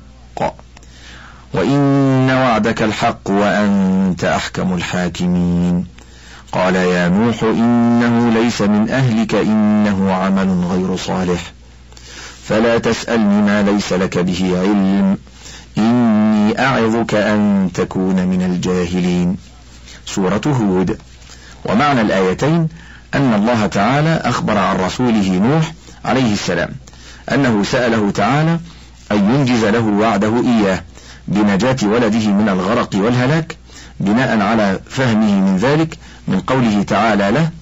وإن وعدك الحق وأنت أحكم الحاكمين. قال يا نوح إنه ليس من أهلك إنه عمل غير صالح فلا تسألني ما ليس لك به علم إني أعظك أن تكون من الجاهلين. سورة هود. ومعنى الآيتين أن الله تعالى أخبر عن رسوله نوح عليه السلام أنه سأله تعالى أن ينجز له وعده إياه بنجاة ولده من الغرق والهلاك، بناء على فهمه من ذلك من قوله تعالى له: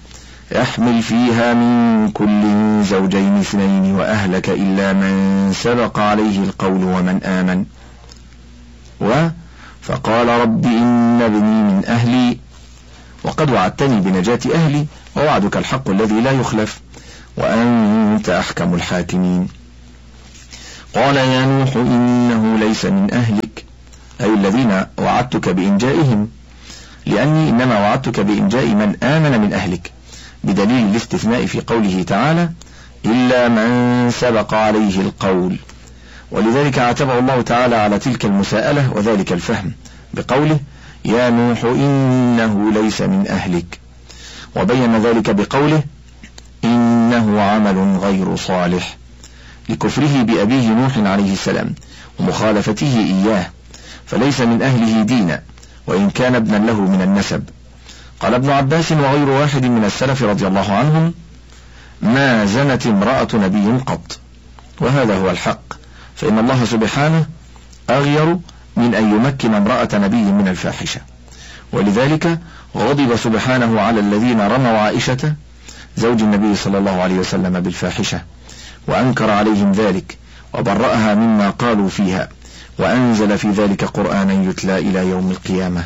احمل فيها من كل زوجين اثنين وأهلك إلا من سبق عليه القول ومن آمن. و فقال رب إن ابني من أهلي وقد وعدتني بنجاة أهلي ووعدك الحق الذي لا يخلف وأنت أحكم الحاكمين. قال يا نوح إنه ليس من أهلك، أي الذين وعدتك بإنجائهم، لأني إنما وعدتك بإنجاء من آمن من أهلك، بدليل الاستثناء في قوله تعالى إلا من سبق عليه القول. ولذلك عاتبه الله تعالى على تلك المساءلة وذلك الفهم بقوله يا نوح إنه ليس من أهلك، وبين ذلك بقوله إنه عمل غير صالح، لكفره بأبيه نوح عليه السلام ومخالفته إياه، فليس من أهله دينا وإن كان ابنا له من النسب. قال ابن عباس وغير واحد من السلف رضي الله عنهم ما زنت امرأة نبي قط، وهذا هو الحق، فإن الله سبحانه أغير من أن يمكن امرأة نبي من الفاحشة. ولذلك غضب سبحانه على الذين رموا عائشة زوج النبي صلى الله عليه وسلم بالفاحشة، وأنكر عليهم ذلك وبرأها مما قالوا فيها، وأنزل في ذلك قرآنا يتلى إلى يوم القيامة.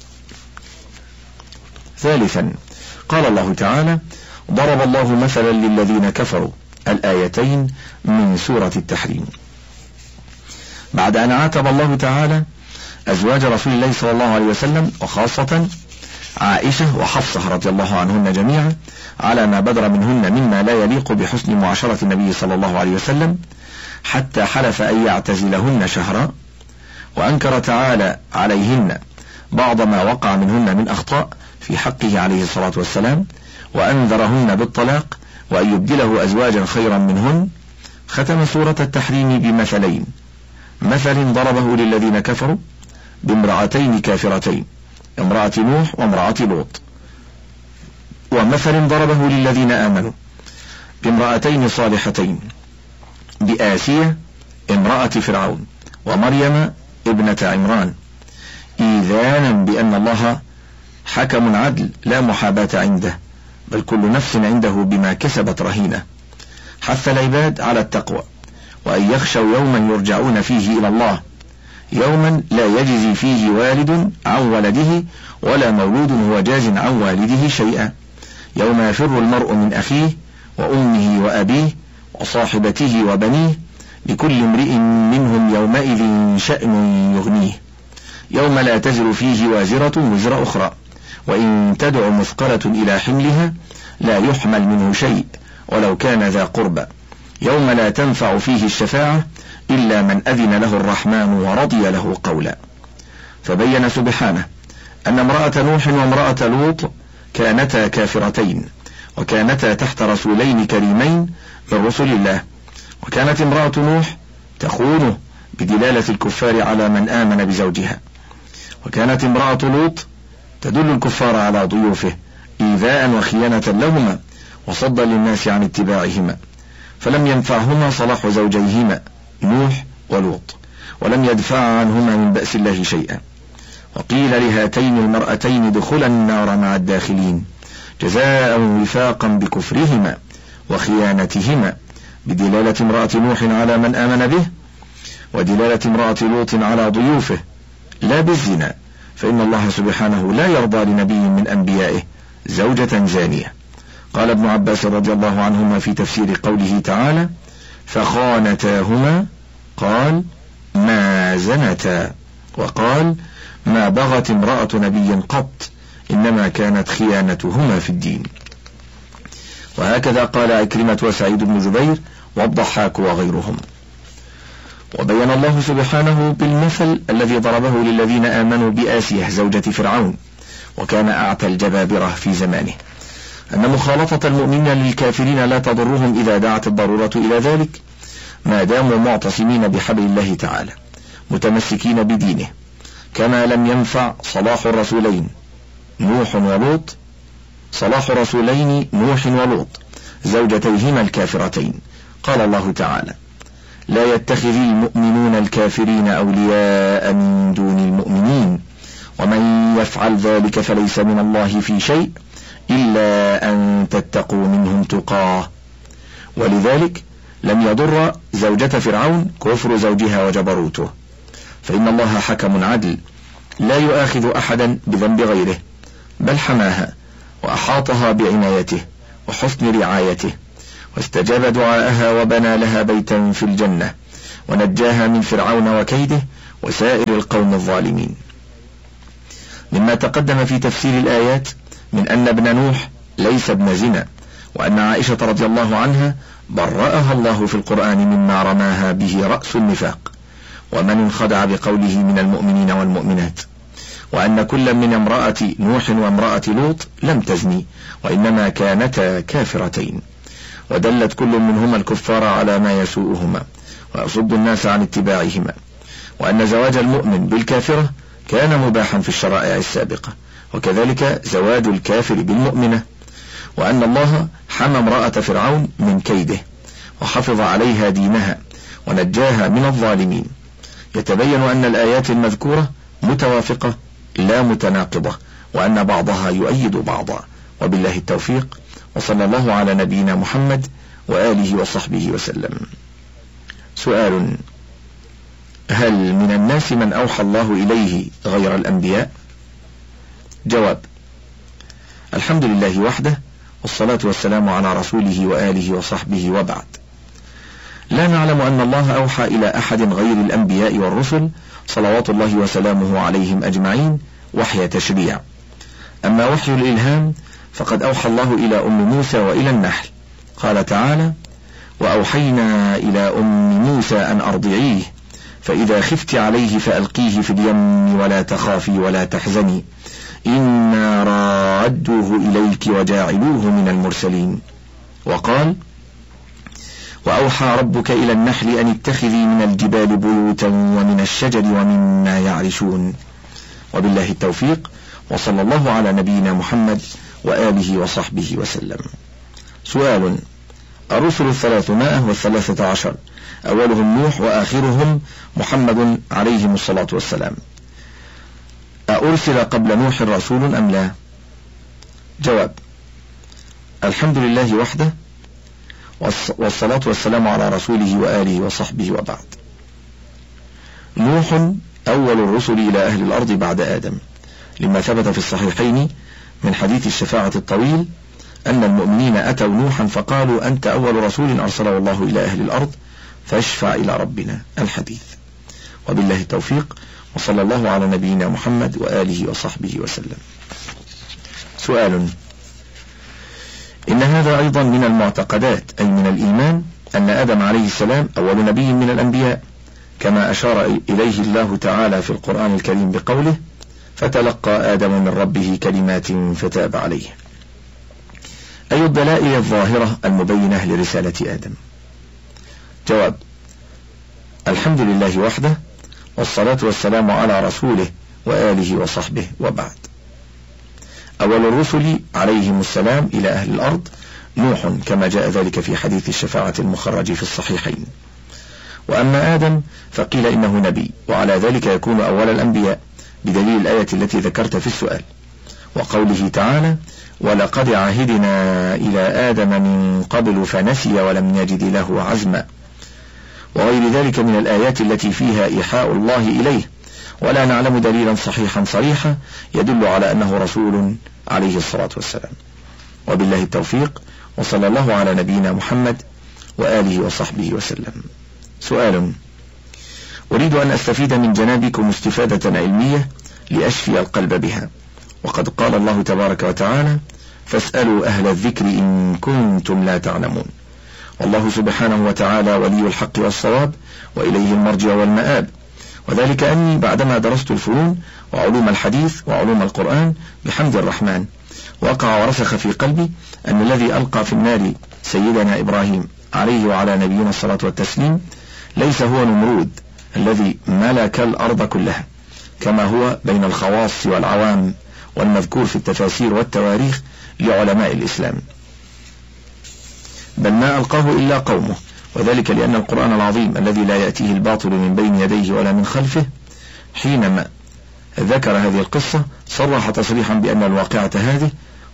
ثالثا قال الله تعالى ضرب الله مثلا للذين كفروا، الآيتين من سورة التحريم، بعد أن عاتب الله تعالى أزواج رسول الله صلى الله عليه وسلم وخاصة عائشة وحفصة رضي الله عنهن جميعا على ما بدر منهن مما لا يليق بحسن معاشرة النبي صلى الله عليه وسلم، حتى حلف أن يعتزلهن شهرا، وأنكر تعالى عليهن بعض ما وقع منهن من أخطاء في حقه عليه الصلاة والسلام، وأنذرهن بالطلاق وأن يبدله أزواجا خيرا منهن. ختم سورة التحريم بمثلين، مثل ضربه للذين كفروا بامرأتين كافرتين، امرأة نوح وامرأة لوط، ومثل ضربه للذين آمنوا بامرأتين صالحتين، بآسية امرأة فرعون ومريم ابنة عمران، إيذانا بأن الله حكم عدل لا محاباة عنده، بل كل نفس عنده بما كسبت رهينة. حث العباد على التقوى، وأن يخشوا يوما يرجعون فيه إلى الله، يوما لا يجزي فيه والد عن ولده ولا مولود هو جاز عن والده شيئا، يوم يفر المرء من أخيه وأمه وأبيه وصاحبته وبنيه، لكل امرئ منهم يومئذ شأن يغنيه، يوم لا تزر فيه وازرة وزر أخرى، وإن تدع مثقلة إلى حملها لا يحمل منه شيء ولو كان ذا قربى، يوم لا تنفع فيه الشفاعة إلا من أذن له الرحمن ورضي له قولا. فبين سبحانه أن امرأة نوح وامرأة لوط كانتا كافرتين، وكانتا تحت رسولين كريمين من رسل الله، وكانت امرأة نوح تخونه بدلالة الكفار على من آمن بزوجها، وكانت امرأة لوط تدل الكفار على ضيوفه إيذاء وخيانة لهما وصدا للناس عن اتباعهما، فلم ينفعهما صلاح زوجيهما نوح ولوط، ولم يدفع عنهما من بأس الله شيئا. وقيل لهاتين المرأتين دخلا النار مع الداخلين جزاء وفاقا بكفرهما وخيانتهما، بدلالة امرأة نوح على من آمن به، ودلالة امرأة لوط على ضيوفه، لا بالزنا، فإن الله سبحانه لا يرضى لنبي من أنبيائه زوجة زانية. قال ابن عباس رضي الله عنهما في تفسير قوله تعالى فخانتاهما قال ما زنتا، وقال ما بغت امرأة نبي قط، إنما كانت خيانتهما في الدين. وهكذا قال عكرمة وسعيد بن جبير والضحاك وغيرهم. وبين الله سبحانه بالمثل الذي ضربه للذين آمنوا بآسية زوجة فرعون، وكان أعتى الجبابرة في زمانه، أن مخالطة المؤمنين للكافرين لا تضرهم إذا دعت الضرورة إلى ذلك، ما داموا معتصمين بحبل الله تعالى متمسكين بدينه، كما لم ينفع صلاح الرسولين نوح ولوط صلاح رسولين نوح ولوط زوجتيهما الكافرتين. قال الله تعالى لا يتخذ المؤمنون الكافرين أولياء من دون المؤمنين ومن يفعل ذلك فليس من الله في شيء إلا أن تتقوا منهم تقاه. ولذلك لم يضر زوجة فرعون كفر زوجها وجبروته، فإن الله حكم عدل لا يؤاخذ أحدا بذنب غيره، بل حماها وأحاطها بعنايته وحسن رعايته، واستجاب دعاءها وبنى لها بيتا في الجنة، ونجاها من فرعون وكيده وسائر القوم الظالمين. مما تقدم في تفسير الآيات من أن ابن نوح ليس ابن زنا، وأن عائشة رضي الله عنها برأها الله في القرآن مما رماها به رأس النفاق ومن انخدع بقوله من المؤمنين والمؤمنات، وأن كل من امرأة نوح وامرأة لوط لم تزني، وإنما كانتا كافرتين، ودلت كل منهما الكفار على ما يسوءهما ويصد الناس عن اتباعهما، وأن زواج المؤمن بالكافرة كان مباحا في الشرائع السابقة، وكذلك زواج الكافر بالمؤمنة، وأن الله حمى امرأة فرعون من كيده وحفظ عليها دينها ونجاها من الظالمين. يتبين أن الآيات المذكورة متوافقة لا متناقضة، وأن بعضها يؤيد بعضا، وبالله التوفيق، وصلى الله على نبينا محمد وآله وصحبه وسلم. سؤال: هل من الناس من أوحى الله إليه غير الأنبياء؟ جواب: الحمد لله وحده، والصلاة والسلام على رسوله وآله وصحبه، وبعد. لا نعلم أن الله أوحى إلى أحد غير الأنبياء والرسل صلوات الله وسلامه عليهم أجمعين وحي تشريع. أما وحي الإلهام فقد أوحى الله إلى أم موسى وإلى النحل، قال تعالى: وأوحينا إلى أم موسى أن أرضعيه فإذا خفت عليه فألقيه في اليم ولا تخافي ولا تحزني إنا رادوه إليك وجاعلوه من المرسلين. وقال: وأوحى ربك إلى النحل أن اتخذي من الجبال بيوتا ومن الشجر ومما يعرشون. وبالله التوفيق، وصلى الله على نبينا محمد وآله وصحبه وسلم. سؤال: الرسل الثلاثمائة والثلاثة عشر أولهم نوح وآخرهم محمد عليهم الصلاة والسلام، أأرسل قبل نوح رسول أم لا؟ جواب: الحمد لله وحده، والصلاة والسلام على رسوله وآله وصحبه، وبعد. نوح أول الرسل إلى أهل الأرض بعد آدم، لما ثبت في الصحيحين من حديث الشفاعة الطويل أن المؤمنين أتوا نوحا فقالوا: أنت أول رسول أرسله الله إلى أهل الأرض فاشفع إلى ربنا، الحديث. وبالله التوفيق، وصلى الله على نبينا محمد وآله وصحبه وسلم. سؤال: إن هذا أيضا من المعتقدات أي من الإيمان أن آدم عليه السلام أول نبي من الأنبياء، كما أشار إليه الله تعالى في القرآن الكريم بقوله: فتلقى آدم من ربه كلمات فتاب عليه. أي الدلائل الظاهرة المبينة لرسالة آدم؟ جواب: الحمد لله وحده، والصلاة والسلام على رسوله وآله وصحبه، وبعد. أول الرسل عليهم السلام إلى أهل الأرض نوح، كما جاء ذلك في حديث الشفاعة المخرج في الصحيحين. وأما آدم فقيل إنه نبي، وعلى ذلك يكون أول الأنبياء بدليل الآية التي ذكرت في السؤال، وقوله تعالى: ولقد عهدنا إلى آدم من قبل فنسي ولم نجد له عزما، وغير ذلك من الآيات التي فيها إيحاء الله إليه، ولا نعلم دليلا صحيحا صريحا يدل على أنه رسول عليه الصلاة والسلام. وبالله التوفيق، وصلى الله على نبينا محمد وآله وصحبه وسلم. سؤال: أريد أن أستفيد من جنابكم استفادة علمية لأشفي القلب بها، وقد قال الله تبارك وتعالى: فاسألوا أهل الذكر إن كنتم لا تعلمون. والله سبحانه وتعالى ولي الحق والصواب، وإليه المرجع والمآب، وذلك أني بعدما درست الفنون وعلوم الحديث وعلوم القرآن بحمد الرحمن وقع ورسخ في قلبي أن الذي ألقى في النار سيدنا إبراهيم عليه وعلى نبينا الصلاة والتسليم ليس هو نمرود الذي ملك الأرض كلها كما هو بين الخواص والعوام والمذكور في التفاسير والتواريخ لعلماء الإسلام، بل ما ألقاه إلا قومه، وذلك لأن القرآن العظيم الذي لا يأتيه الباطل من بين يديه ولا من خلفه حينما ذكر هذه القصة صرح تصريحا بأن الواقعة هذه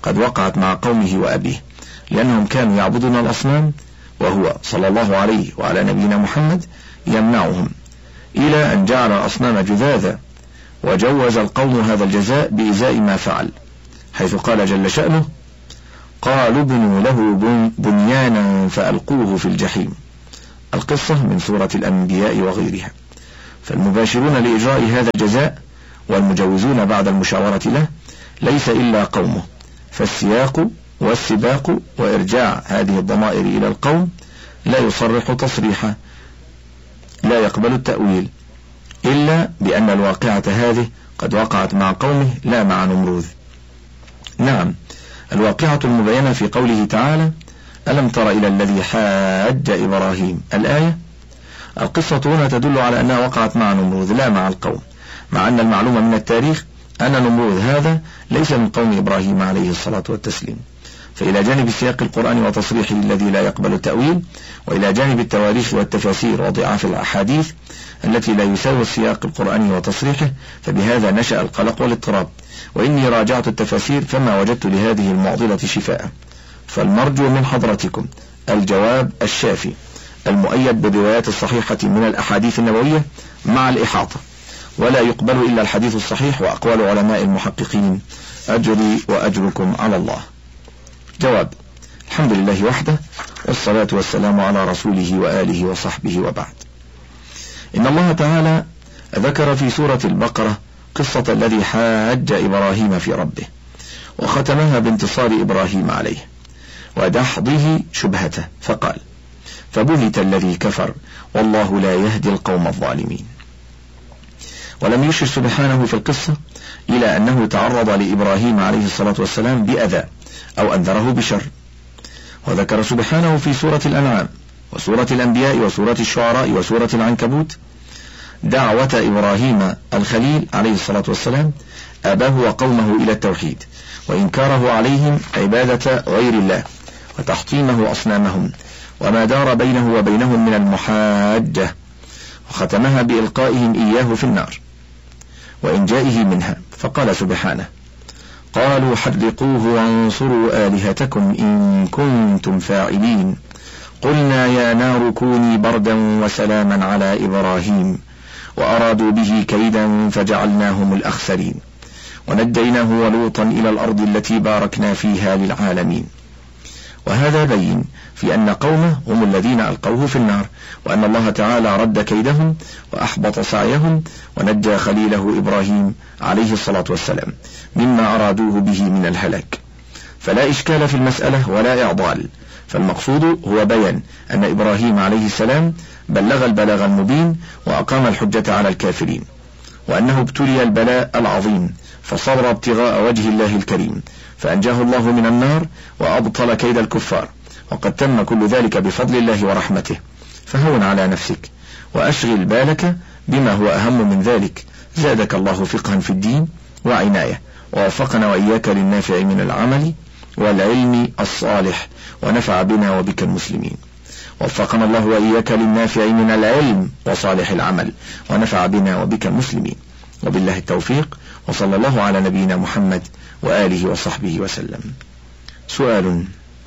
قد وقعت مع قومه وأبيه، لأنهم كانوا يعبدون الأصنام، وهو صلى الله عليه وعلى نبينا محمد يمنعهم، إلى أن جعل الأصنام جذاذا، وجوز القوم هذا الجزاء بإزاء ما فعل، حيث قال جل شأنه: قالوا ابنوا له بنيانا فألقوه في الجحيم. القصة من سورة الأنبياء وغيرها. فالمباشرون لإجراء هذا الجزاء والمجوزون بعد المشاورة له ليس إلا قومه، فالسياق والسباق وإرجاع هذه الضمائر إلى القوم لا يصرح تصريحا لا يقبل التأويل، إلا بأن الواقعة هذه قد وقعت مع قومه لا مع نمروذ. نعم، الواقعة المبينة في قوله تعالى: ألم تر إلى الذي حاج إبراهيم، الآية. القصة هنا تدل على أنها وقعت مع نمروذ لا مع القوم، مع أن المعلوم من التاريخ أن نمروذ هذا ليس من قوم إبراهيم عليه الصلاة والتسليم. فإلى جانب السياق القرآني وتصريحه الذي لا يقبل التأويل، وإلى جانب التواريخ والتفاسير وضعاف الأحاديث التي لا يساوي السياق القرآني وتصريحه، فبهذا نشأ القلق والاضطراب. وإني راجعت التفاسير فما وجدت لهذه المعضلة شفاء، فالمرجو من حضرتكم الجواب الشافي المؤيد بالروايات الصحيحة من الأحاديث النبوية مع الإحاطة، ولا يقبل إلا الحديث الصحيح وأقوال علماء المحققين، أجري وأجركم على الله. جواب: الحمد لله وحده، والصلاة والسلام على رسوله وآله وصحبه، وبعد. إن الله تعالى ذكر في سورة البقرة قصة الذي حاج إبراهيم في ربه، وختمها بانتصار إبراهيم عليه ودحضه شبهته، فقال: فبهت الذي كفر والله لا يهدي القوم الظالمين. ولم يشر سبحانه في القصة إلى أنه تعرض لإبراهيم عليه الصلاة والسلام بأذى أو أنذره بشر. وذكر سبحانه في سورة الأنعام وسورة الأنبياء وسورة الشعراء وسورة العنكبوت دعوة إبراهيم الخليل عليه الصلاة والسلام أباه وقومه إلى التوحيد، وإنكاره عليهم عبادة غير الله وتحطيمه أصنامهم، وما دار بينه وبينهم من المحاجة، وختمها بإلقائهم إياه في النار وإنجائه منها، فقال سبحانه: قالوا حرقوه وانصروا آلهتكم إن كنتم فاعلين، قلنا يا نار كوني بردا وسلاما على إبراهيم وأرادوا به كيدا فجعلناهم الأخسرين ونجيناه ولوطا إلى الأرض التي باركنا فيها للعالمين. وهذا بين في أن قومه هم الذين ألقوه في النار، وأن الله تعالى رد كيدهم وأحبط سعيهم ونجى خليله إبراهيم عليه الصلاة والسلام مما أرادوه به من الهلاك. فلا إشكال في المسألة ولا إعضال، فالمقصود هو بيان أن إبراهيم عليه السلام بلغ البلاغ المبين وأقام الحجة على الكافرين، وأنه ابتلي البلاء العظيم فصبر ابتغاء وجه الله الكريم فأنجاه الله من النار وأبطل كيد الكفار، وقد تم كل ذلك بفضل الله ورحمته. فهون على نفسك وأشغل بالك بما هو أهم من ذلك، زادك الله فقها في الدين وعناية، ووفقنا وإياك للنافع من العمل والعلم الصالح، ونفع بنا وبك المسلمين. وفقنا الله وإياك للنافع من العلم وصالح العمل، ونفع بنا وبك المسلمين، وبالله التوفيق، وصلى الله على نبينا محمد وآله وصحبه وسلم. سؤال: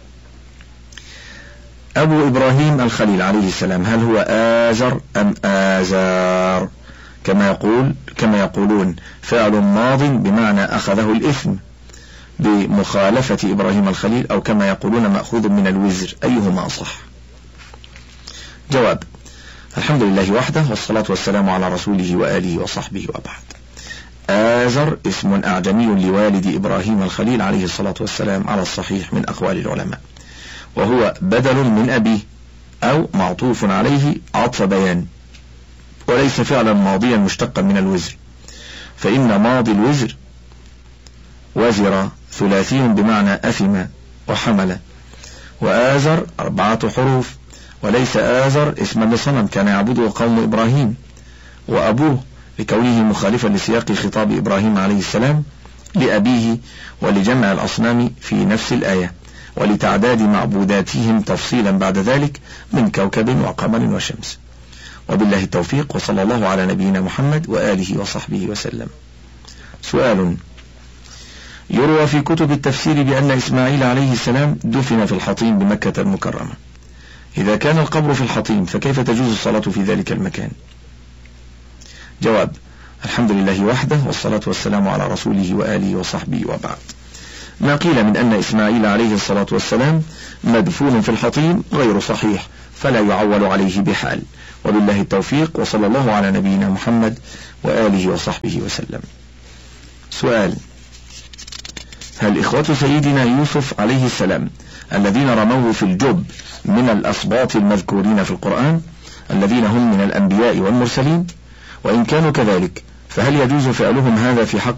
أبو إبراهيم الخليل عليه السلام هل هو آزر أم آزار كما يقول كما يقولون فعل ماض بمعنى أخذه الإثم بمخالفة إبراهيم الخليل، أو كما يقولون مأخوذ من الوزر، أيهما أصح؟ جواب: الحمد لله وحده، والصلاة والسلام على رسوله وآله وصحبه، وبعد. آزر اسم أعجمي لوالد إبراهيم الخليل عليه الصلاة والسلام على الصحيح من أقوال العلماء، وهو بدل من أبيه أو معطوف عليه عطف بيان، وليس فعلا ماضيا مشتقا من الوزر، فإن ماضي الوزر وزر ثلاثي بمعنى أثم وحمل، وآزر أربعة حروف، وليس آزر اسما لصنم كان يعبده قوم إبراهيم وأبوه، لكونه مخالفا لسياق خطاب إبراهيم عليه السلام لأبيه ولجمع الأصنام في نفس الآية، ولتعداد معبوداتهم تفصيلا بعد ذلك من كوكب وقمر وشمس. وبالله التوفيق، وصلى الله على نبينا محمد وآله وصحبه وسلم. سؤال: يروى في كتب التفسير بأن إسماعيل عليه السلام دفن في الحطيم بمكة المكرمة. إذا كان القبر في الحطيم فكيف تجوز الصلاة في ذلك المكان؟ جواب: الحمد لله وحده، والصلاة والسلام على رسوله وآله وصحبه، وبعد. ما قيل من أن إسماعيل عليه الصلاة والسلام مدفون في الحطيم غير صحيح، فلا يعول عليه بحال، وبالله التوفيق، وصلى الله على نبينا محمد وآله وصحبه وسلم. سؤال: هل إخوة سيدنا يوسف عليه السلام الذين رموه في الجب من الأسباط المذكورين في القرآن الذين هم من الأنبياء والمرسلين؟ وإن كانوا كذلك فهل يجوز فعلهم هذا في حق